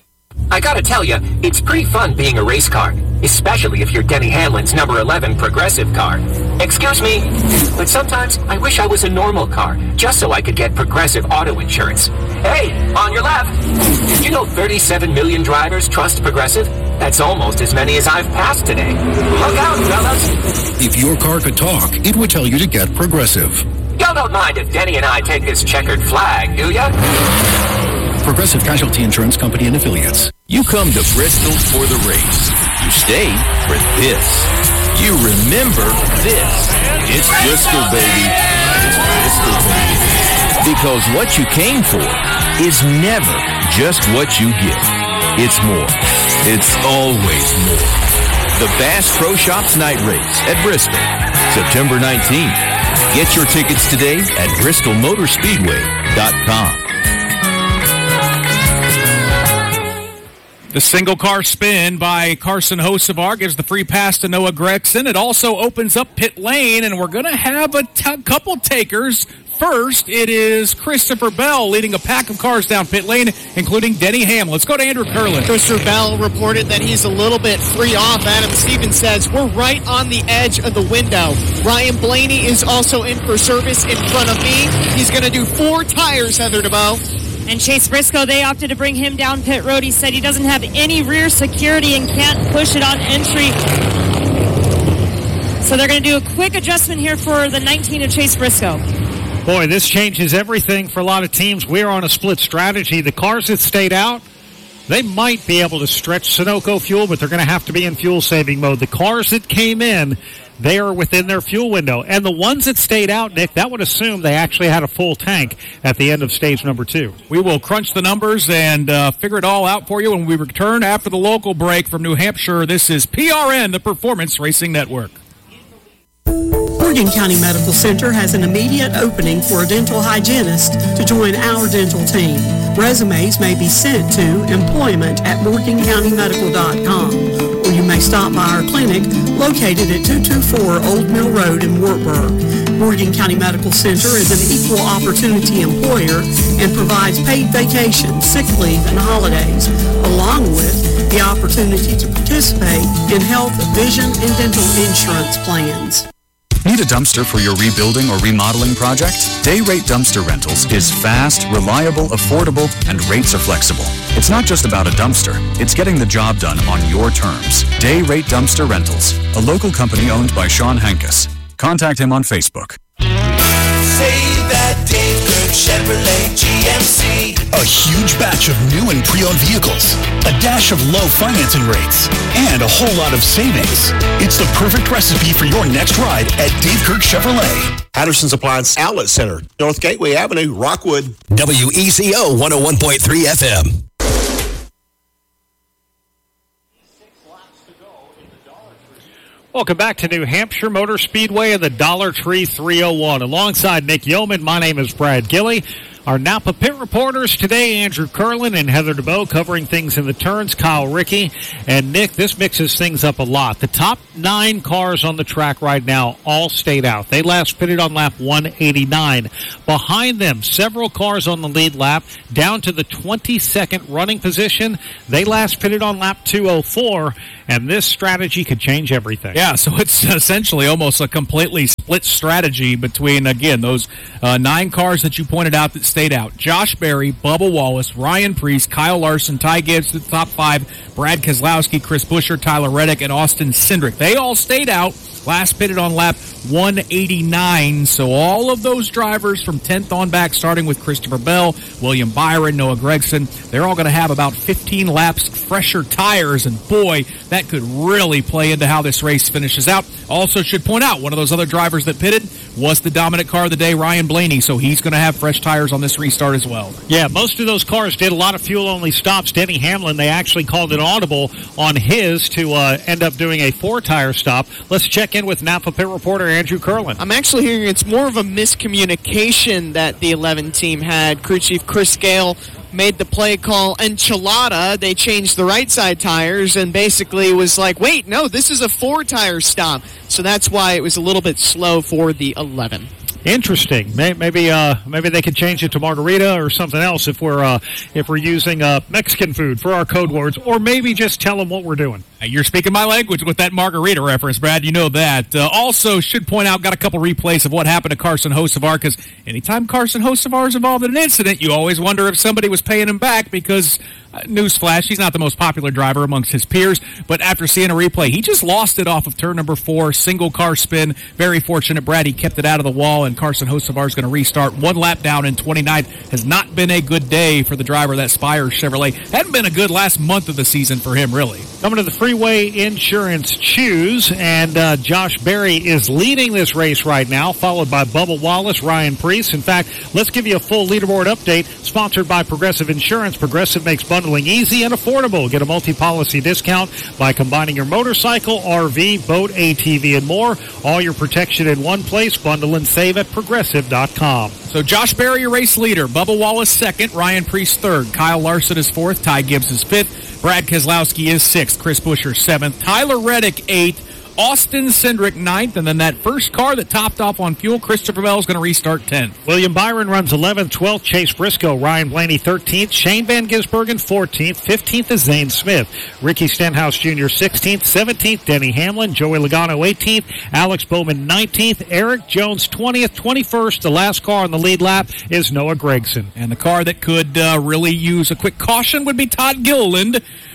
I gotta tell you, it's pretty fun being a race car, especially if you're Denny Hamlin's number 11 Progressive car. Excuse me, but sometimes I wish I was a normal car, just so I could get Progressive auto insurance. Hey, on your left, did you know 37 million drivers trust Progressive? That's almost as many as I've passed today. Look out, fellas. If your car could talk, it would tell you to get Progressive. Y'all don't mind if Denny and I take this checkered flag, do ya? Progressive Casualty Insurance Company and Affiliates. You come to Bristol for the race. You stay for this. You remember this. It's Bristol, baby. It's Bristol, baby. Because what you came for is never just what you get. It's more. It's always more. The Bass Pro Shops Night Race at Bristol, September 19th. Get your tickets today at BristolMotorspeedway.com. The single car spin by Carson Hocevar gives the free pass to Noah Gregson. It also opens up pit lane, and we're going to have a couple takers. First, it is Christopher Bell leading a pack of cars down pit lane, including Denny Hamlin. Let's go to Andrew Curlin. Christopher Bell reported that he's a little bit free off. Adam Stevens says we're right on the edge of the window. Ryan Blaney is also in for service in front of me. He's going to do 4 tires, Heather DeBow. And Chase Briscoe, they opted to bring him down pit road. He said he doesn't have any rear security and can't push it on entry. So they're going to do a quick adjustment here for the 19 of Chase Briscoe. Boy, this changes everything for a lot of teams. We're on a split strategy. The cars that stayed out, they might be able to stretch Sunoco fuel, but they're going to have to be in fuel-saving mode. The cars that came in, they are within their fuel window. And the ones that stayed out, Nick, that would assume they actually had a full tank at the end of stage number 2. We will crunch the numbers and figure it all out for you when we return after the local break from New Hampshire. This is PRN, the Performance Racing Network. Morgan County Medical Center has an immediate opening for a dental hygienist to join our dental team. Resumes may be sent to employment@morgancountymedical.com, or you may stop by our clinic located at 224 Old Mill Road in Wartburg. Morgan County Medical Center is an equal opportunity employer and provides paid vacation, sick leave, and holidays, along with the opportunity to participate in health, vision, and dental insurance plans. Need a dumpster for your rebuilding or remodeling project? Day Rate Dumpster Rentals is fast, reliable, affordable, and rates are flexible. It's not just about a dumpster. It's getting the job done on your terms. Day Rate Dumpster Rentals, a local company owned by Sean Hankus. Contact him on Facebook. Say that Dave Kirk Chevrolet GMC. A huge batch of new and pre-owned vehicles, a dash of low financing rates, and a whole lot of savings. It's the perfect recipe for your next ride at Dave Kirk Chevrolet. Patterson's Appliance Outlet Center, North Gateway Avenue, Rockwood. WECO 101.3 FM. Welcome back to New Hampshire Motor Speedway and the Dollar Tree 301. Alongside Nick Yeoman, my name is Brad Gilley. Our Napa Pit reporters today, Andrew Curlin and Heather DeBoe, covering things in the turns, Kyle Rickey. And Nick, this mixes things up a lot. The top 9 cars on the track right now all stayed out. They last pitted on lap 189. Behind them, several cars on the lead lap, down to the 22nd running position. They last pitted on lap 204, and this strategy could change everything. Yeah, so it's essentially almost a completely split strategy between, again, those 9 cars that you pointed out that stayed out. Josh Berry, Bubba Wallace, Ryan Preece, Kyle Larson, Ty Gibbs to the top 5, Brad Keselowski, Chris Buescher, Tyler Reddick, and Austin Cindric. They all stayed out. Last pitted on lap 189. So all of those drivers from 10th on back, starting with Christopher Bell, William Byron, Noah Gragson, they're all going to have about 15 laps fresher tires. And boy, that could really play into how this race finishes out. Also should point out, one of those other drivers that pitted was the dominant car of the day, Ryan Blaney. So he's going to have fresh tires on this restart as well. Yeah, most of those cars did a lot of fuel-only stops. Denny Hamlin, they actually called it audible on his to end up doing a 4-tire stop. Let's check in with Napa Pit reporter Andrew Curlin. I'm actually hearing it's more of a miscommunication that the 11 team had. Crew Chief Chris Gale made the play call enchilada. They changed the right side tires and basically was like, wait, no, this is a 4-tire stop. So that's why it was a little bit slow for the 11. Interesting. Maybe they could change it to margarita or something else if we're using Mexican food for our code words, or maybe just tell them what we're doing. You're speaking my language with that margarita reference, Brad. You know that. Also, should point out, got a couple replays of what happened to Carson Hocevar, because anytime Carson Hocevar is involved in an incident, you always wonder if somebody was paying him back, because newsflash, he's not the most popular driver amongst his peers, but after seeing a replay, he just lost it off of turn number 4, single car spin. Very fortunate, Brad. He kept it out of the wall, and Carson Hocevar is going to restart 1 lap down in 29th. Has not been a good day for the driver of that Spire Chevrolet. Hadn't been a good last month of the season for him, really. Coming to the Freeway Insurance Choose, and Josh Berry is leading this race right now, followed by Bubba Wallace, Ryan Preece. In fact, let's give you a full leaderboard update, sponsored by Progressive Insurance. Progressive makes bundling easy and affordable. Get a multi-policy discount by combining your motorcycle, RV, boat, ATV, and more. All your protection in one place. Bundle and save at Progressive.com. So Josh Berry, your race leader. Bubba Wallace, second. Ryan Preece, third. Kyle Larson is fourth. Ty Gibbs is fifth. Brad Keselowski is sixth. Chris Buescher, seventh. Tyler Reddick, eighth. Austin Cindric, ninth. And then that first car that topped off on fuel, Christopher Bell, is going to restart 10th. William Byron runs 11th. 12th, Chase Briscoe. Ryan Blaney, 13th. Shane Van Gisbergen, 14th. 15th is Zane Smith. Ricky Stenhouse Jr., 16th. 17th, Denny Hamlin. Joey Logano, 18th. Alex Bowman, 19th. Eric Jones, 20th. 21st, the last car on the lead lap, is Noah Gragson. And the car that could really use a quick caution would be Todd Gilliland.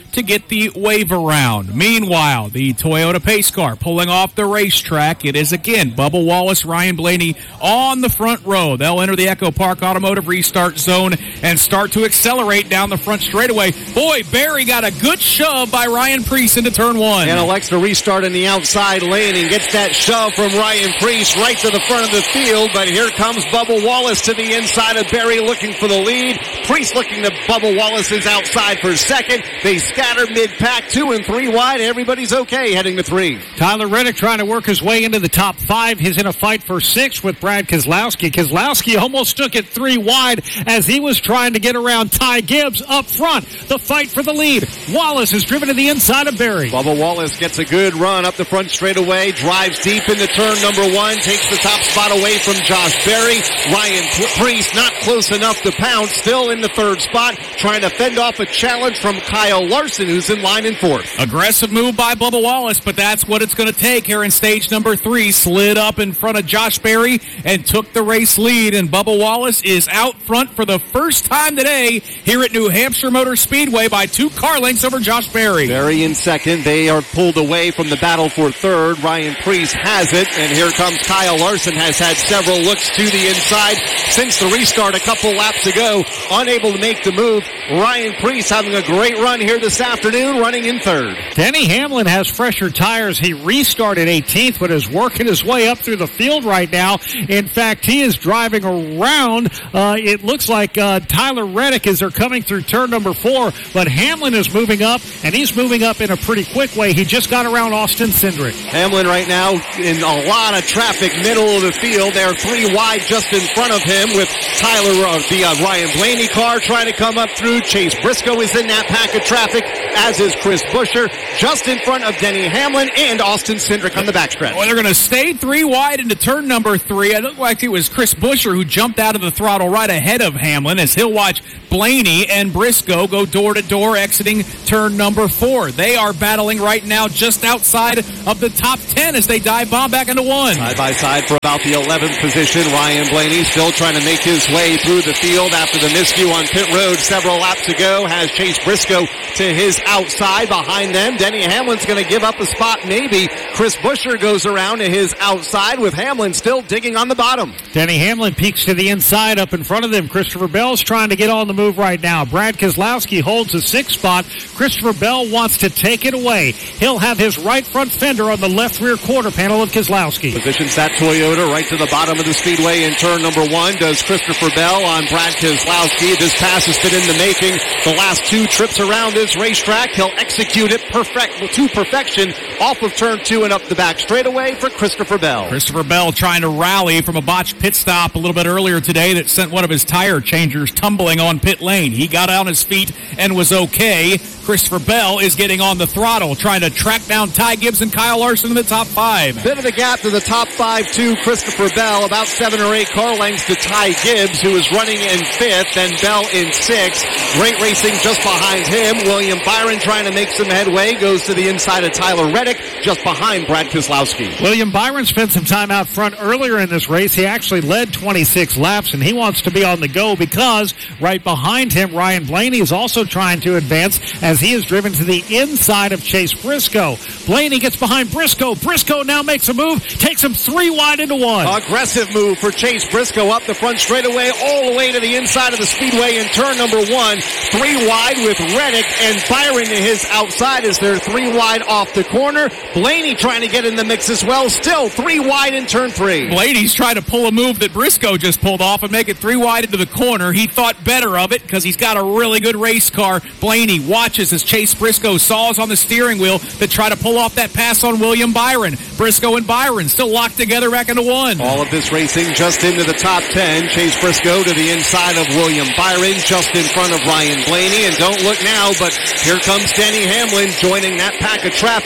to get the wave around. Meanwhile, the Toyota pace car pulling off the racetrack. It is again Bubba Wallace, Ryan Blaney on the front row. They'll enter the Echo Park Automotive restart zone and start to accelerate down the front straightaway. Boy, Barry got a good shove by Ryan Preece into turn one. And elects to restart in the outside lane and gets that shove from Ryan Preece right to the front of the field. But here comes Bubba Wallace to the inside of Barry looking for the lead. Preece looking to Bubba Wallace's outside for second. They scatter mid-pack, 2 and 3 wide. Everybody's okay heading to 3. Tyler Reddick trying to work his way into the top 5. He's in a fight for 6 with Brad Keselowski. Keselowski almost took it 3 wide as he was trying to get around Ty Gibbs up front. The fight for the lead. Wallace is driven to the inside of Barry. Bubba Wallace gets a good run up the front straightaway, drives deep into turn number 1, takes the top spot away from Josh Berry. Ryan Preece not close enough to pound, still in the 3rd spot, trying to fend off a challenge from Kyle Larson, who's in line in 4th. Aggressive move by Bubba Wallace, but that's what it's going to take here in stage number 3. Slid up in front of Josh Berry and took the race lead, and Bubba Wallace is out front for the first time today here at New Hampshire Motor Speedway by 2 car lengths over Josh Berry. Berry in second. They are pulled away from the battle for 3rd. Ryan Preece has it, and here comes Kyle Larson, has had several looks to the inside since the restart a couple laps ago, unable to make the move. Ryan Preece having a great run here this afternoon, running in 3rd. Denny Hamlin has fresher tires. He restarted 18th, but is working his way up through the field right now. In fact, he is driving around. It looks like Tyler Reddick as they're coming through turn number 4, but Hamlin is moving up, and he's moving up in a pretty quick way. He just got around Austin Cindric. Hamlin right now in a lot of traffic, middle of the field. They're 3 wide just in front of him with Tyler, the Ryan Blaney car trying to come up through. Chase Briscoe is in that pack of traffic, as is Chris Buescher, just in front of Denny Hamlin and Austin Cindric on the backstretch. Well, they're going to stay 3 wide into turn number 3. It looked like it was Chris Buescher who jumped out of the throttle right ahead of Hamlin as he'll watch Blaney and Briscoe go door to door exiting turn number 4. They are battling right now just outside of the top 10 as they dive bomb back into 1. Side by side for about the 11th position. Ryan Blaney still trying to make his way through the field after the miscue on pit road several laps ago. Has Chase Briscoe to his outside. Behind them, Denny Hamlin's going to give up a spot maybe. Chris Buescher goes around to his outside with Hamlin still digging on the bottom. Denny Hamlin peeks to the inside up in front of them. Christopher Bell's trying to get on the move right now. Brad Keselowski holds the 6th spot. Christopher Bell wants to take it away. He'll have his right front fender on the left rear quarter panel of Keselowski. Positions that Toyota right to the bottom of the speedway in turn number 1. Does Christopher Bell on Brad Keselowski. This pass has been in the making the last 2 trips around this racetrack. He'll execute it to perfection off of turn 2 and up the back straightaway for Christopher Bell. Christopher Bell trying to rally from a botched pit stop a little bit earlier today that sent one of his tire changers tumbling on pit lane. He got on his feet and was okay. Christopher Bell is getting on the throttle, trying to track down Ty Gibbs and Kyle Larson in the top 5. Bit of a gap to the top 5 to Christopher Bell, about 7 or 8 car lengths to Ty Gibbs, who is running in 5th, and Bell in 6th. Great racing just behind him. William Byron trying to make some headway, goes to the inside of Tyler Reddick, just behind Brad Keselowski. William Byron spent some time out front earlier in this race. He actually led 26 laps, and he wants to be on the go because right behind him, Ryan Blaney is also trying to advance as he is driven to the inside of Chase Briscoe. Blaney gets behind Briscoe. Briscoe now makes a move, takes him 3 wide into 1. Aggressive move for Chase Briscoe up the front straightaway, all the way to the inside of the speedway in turn number 1. 3 wide with Reddick and Byron to his outside as they're 3 wide off the corner. Blaney trying to get in the mix as well, still 3 wide in turn 3. Blaney's trying to pull a move that Briscoe just pulled off and make it 3 wide into the corner. He thought better of it because he's got a really good race car. Blaney watches as Chase Briscoe saws on the steering wheel to try to pull off that pass on William Byron. Briscoe and Byron still locked together back into 1. All of this racing just into the top 10. Chase Briscoe to the inside of William Byron, just in front of Ryan Blaney. And don't look now, but here comes Denny Hamlin joining that pack of traffic.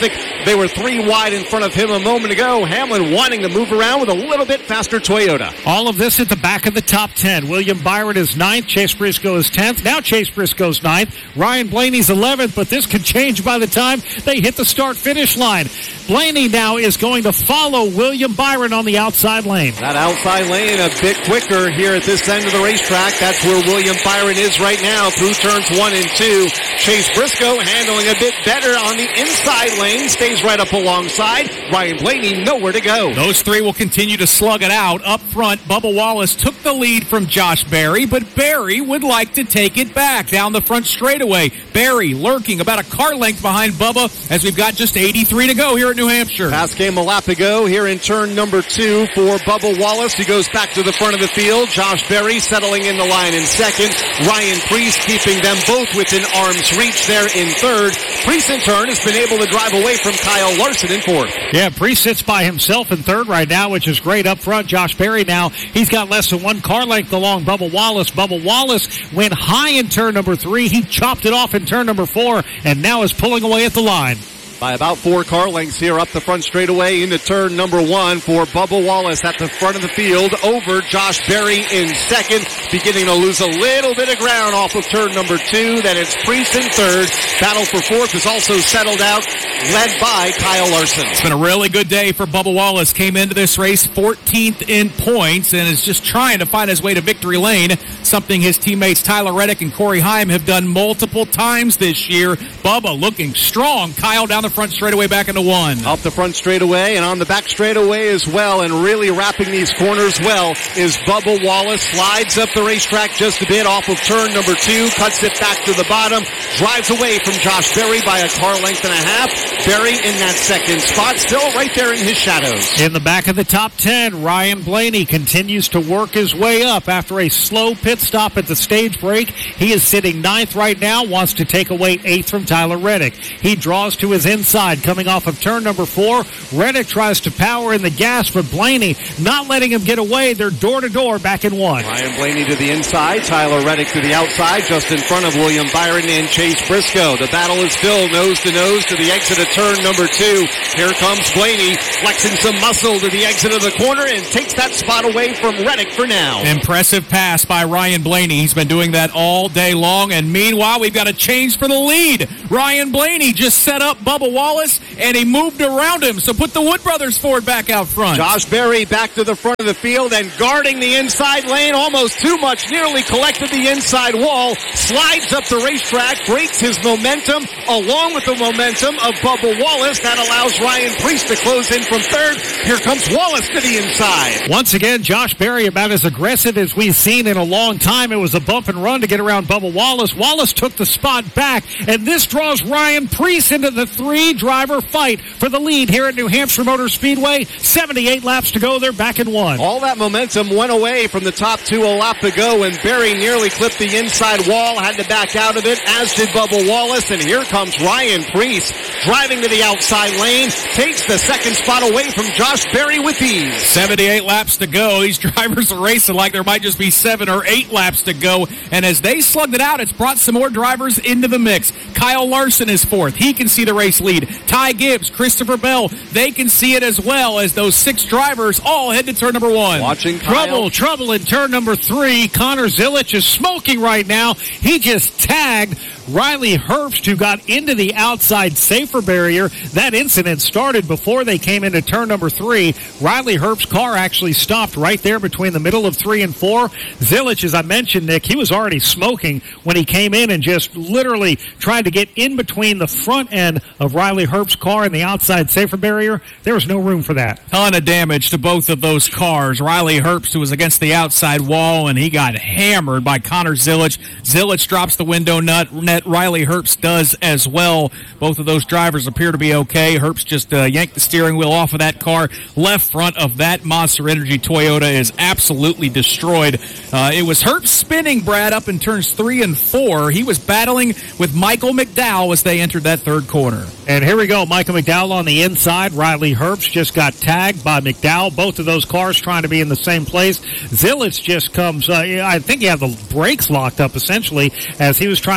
They were 3 wide in front of him a moment ago. Hamlin wanting to move around with a little bit faster Toyota. All of this at the back of the top 10. William Byron is 9th. Chase Briscoe is 10th. Now Chase Briscoe's 9th. Ryan Blaney's 11th, but this could change by the time they hit the start-finish line. Blaney now is going to follow William Byron on the outside lane. That outside lane a bit quicker here at this end of the racetrack. That's where William Byron is right now through turns 1 and 2. Chase Briscoe handling a bit better on the inside lane. Stays right up alongside. Ryan Blaney nowhere to go. Those three will continue to slug it out. Up front, Bubba Wallace took the lead from Josh Berry, but Berry would like to take it back down the front straightaway. Berry lurking about a car length behind Bubba as we've got just 83 to go here at New Hampshire. Pass came a lap ago here in turn number 2 for Bubba Wallace. He goes back to the front of the field. Josh Berry settling in the line in second. Ryan Preece keeping them both within arm's reach there in third. Preece in turn has been able to drive away from Kyle Larson in fourth. Yeah, Preece sits by himself in third right now, which is great up front. Josh Berry now, he's got less than 1 car length along Bubba Wallace. Bubba Wallace went high in turn number 3. He chopped it off in turn number 4 and now is pulling away at the line. By about 4 car lengths here up the front straightaway into turn number 1 for Bubba Wallace at the front of the field over Josh Berry in second, beginning to lose a little bit of ground off of turn number 2. Then it's Preece in third. Battle for fourth is also settled out, led by Kyle Larson. It's been a really good day for Bubba Wallace. Came into this race 14th in points and is just trying to find his way to victory lane, something his teammates Tyler Reddick and Corey Heim have done multiple times this year. Bubba looking strong. Kyle down the front straightaway back into 1. Up the front straightaway and on the back straightaway as well, and really wrapping these corners well is Bubba Wallace. Slides up the racetrack just a bit off of turn number 2, cuts it back to the bottom, drives away from Josh Berry by a car length and a half. Berry in that second spot, still right there in his shadows. In the back of the top 10, Ryan Blaney continues to work his way up after a slow pit stop at the stage break. He is sitting 9th right now, wants to take away 8th from Tyler Reddick. He draws to his inside coming off of turn number 4. Reddick tries to power in the gas, but Blaney not letting him get away. They're door to door back in 1. Ryan Blaney to the inside, Tyler Reddick to the outside, just in front of William Byron and Chase Briscoe. The battle is still nose to the exit of turn number 2. Here comes Blaney, flexing some muscle to the exit of the corner and takes that spot away from Reddick for now. Impressive pass by Ryan Blaney. He's been doing that all day long, and meanwhile, we've got a change for the lead. Ryan Blaney just set up Bubba Wallace, and he moved around him, so put the Wood Brothers Ford back out front. Josh Berry back to the front of the field and guarding the inside lane almost too much, nearly collected the inside wall, slides up the racetrack, breaks his momentum along with the momentum of Bubba Wallace. That allows Ryan Preece to close in from third. Here comes Wallace to the inside. Once again, Josh Berry about as aggressive as we've seen in a long time. It was a bump and run to get around Bubba Wallace. Wallace took the spot back, and this draws Ryan Preece into the 3-driver fight for the lead here at New Hampshire Motor Speedway. 78 laps to go. They're back in 1. All that momentum went away from the top 2 a lap ago, and Berry nearly clipped the inside wall, had to back out of it, as did Bubba Wallace. And here comes Ryan Preece driving to the outside lane, takes the second spot away from Josh Berry with ease. 78 laps to go. These drivers are racing like there might just be 7 or 8 laps to go. And as they slugged it out, it's brought some more drivers into the mix. Kyle Larson is 4th. He can see the race lead. Ty Gibbs, Christopher Bell, they can see it as well as those 6 drivers all head to turn number 1. Watching Kyle. Trouble in turn number 3. Connor Zilich is smoking right now. He just tagged Riley Herbst, who got into the outside safer barrier. That incident started before they came into turn number 3. Riley Herbst's car actually stopped right there between the middle of 3 and 4. Zilich, as I mentioned, Nick, he was already smoking when he came in and just literally tried to get in between the front end of Riley Herbst's car and the outside safer barrier. There was no room for that. Ton of damage to both of those cars. Riley Herbst, who was against the outside wall, and he got hammered by Connor Zilich. Zilich drops the window nut. Riley Herbst does as well. Both of those drivers appear to be okay. Herbst just yanked the steering wheel off of that car. Left front of that Monster Energy Toyota is absolutely destroyed. It was Herbst spinning, Brad, up in turns 3 and 4. He was battling with Michael McDowell as they entered that third corner. And here we go. Michael McDowell on the inside. Riley Herbst just got tagged by McDowell. Both of those cars trying to be in the same place. Zilich just comes, I think he had the brakes locked up essentially as he was trying to come in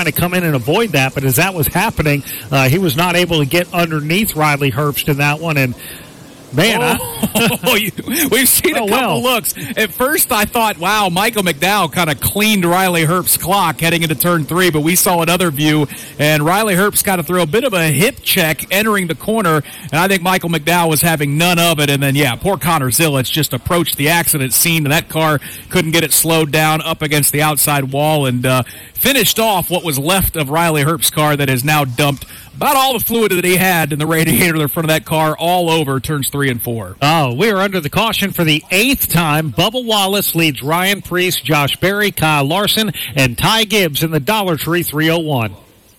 and avoid that. But as that was happening, he was not able to get underneath Riley Herbst in that one. And man, we've seen a couple looks. At first, I thought, wow, Michael McDowell kind of cleaned Riley Herbst's clock heading into turn 3, but we saw another view, and Riley Herbst got to throw a bit of a hip check entering the corner, and I think Michael McDowell was having none of it. And then, poor Connor Zillitz just approached the accident scene, and that car couldn't get it slowed down up against the outside wall and finished off what was left of Riley Herbst's car that has now dumped about all the fluid that he had in the radiator in front of that car all over turns 3 and 4. Oh, we are under the caution for the 8th time. Bubba Wallace leads Ryan Preece, Josh Berry, Kyle Larson, and Ty Gibbs in the Dollar Tree 301.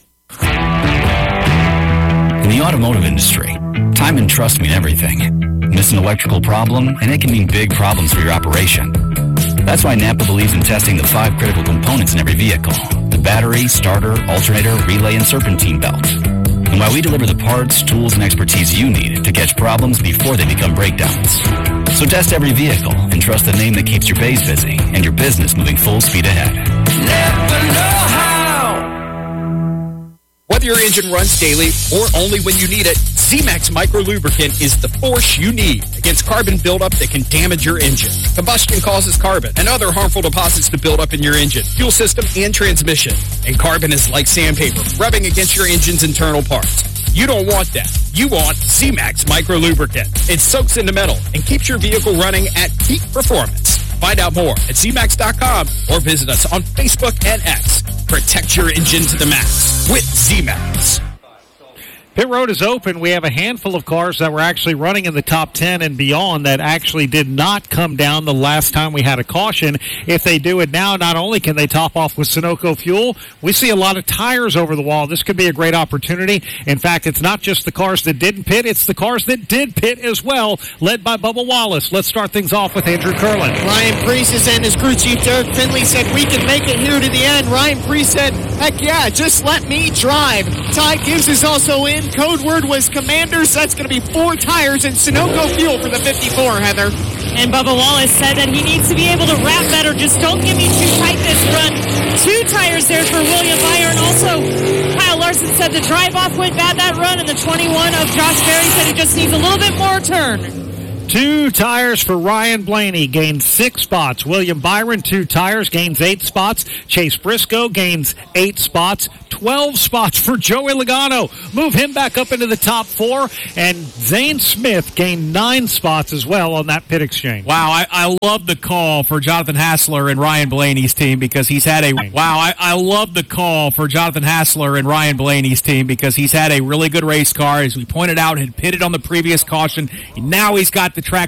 In the automotive industry, time and trust mean everything. Miss an electrical problem, and it can mean big problems for your operation. That's why Napa believes in testing the 5 critical components in every vehicle: the battery, starter, alternator, relay, and serpentine belt. And why we deliver the parts, tools, and expertise you need to catch problems before they become breakdowns. So test every vehicle and trust the name that keeps your bays busy and your business moving full speed ahead. Napa know-how. Whether your engine runs daily or only when you need it, Z-Max Micro Lubricant is the force you need against carbon buildup that can damage your engine. Combustion causes carbon and other harmful deposits to build up in your engine, fuel system, and transmission. And carbon is like sandpaper, rubbing against your engine's internal parts. You don't want that. You want Z-Max Micro Lubricant. It soaks into metal and keeps your vehicle running at peak performance. Find out more at ZMax.com or visit us on Facebook and X. Protect your engine to the max with Z-Max. Pit road is open. We have a handful of cars that were actually running in the top 10 and beyond that actually did not come down the last time we had a caution. If they do it now, not only can they top off with Sunoco fuel, we see a lot of tires over the wall. This could be a great opportunity. In fact, it's not just the cars that didn't pit, it's the cars that did pit as well, led by Bubba Wallace. Let's start things off with Andrew Curlin. Ryan Preece and his crew chief Derek Finley said, we can make it here to the end. Ryan Preece said, heck yeah, just let me drive. Ty Gibbs is also in. Code word was Commanders. That's going to be 4 tires and Sunoco fuel for the 54, Heather. And Bubba Wallace said that he needs to be able to wrap better. Just don't give me too tight this run. 2 tires there for William Byron. Also, Kyle Larson said the drive-off went bad that run, and the 21 of Josh Berry said he just needs a little bit more turn. 2 tires for Ryan Blaney, gains 6 spots. William Byron, 2 tires, gains 8 spots. Chase Briscoe gains 8 spots. 12 spots for Joey Logano. Move him back up into the top 4. And Zane Smith gained 9 spots as well on that pit exchange. Wow, I love the call for Jonathan Hassler and Ryan Blaney's team because he's had a... Wow, I love the call for Jonathan Hassler and Ryan Blaney's team because he's had a really good race car. As we pointed out, had pitted on the previous caution. And now he's got the track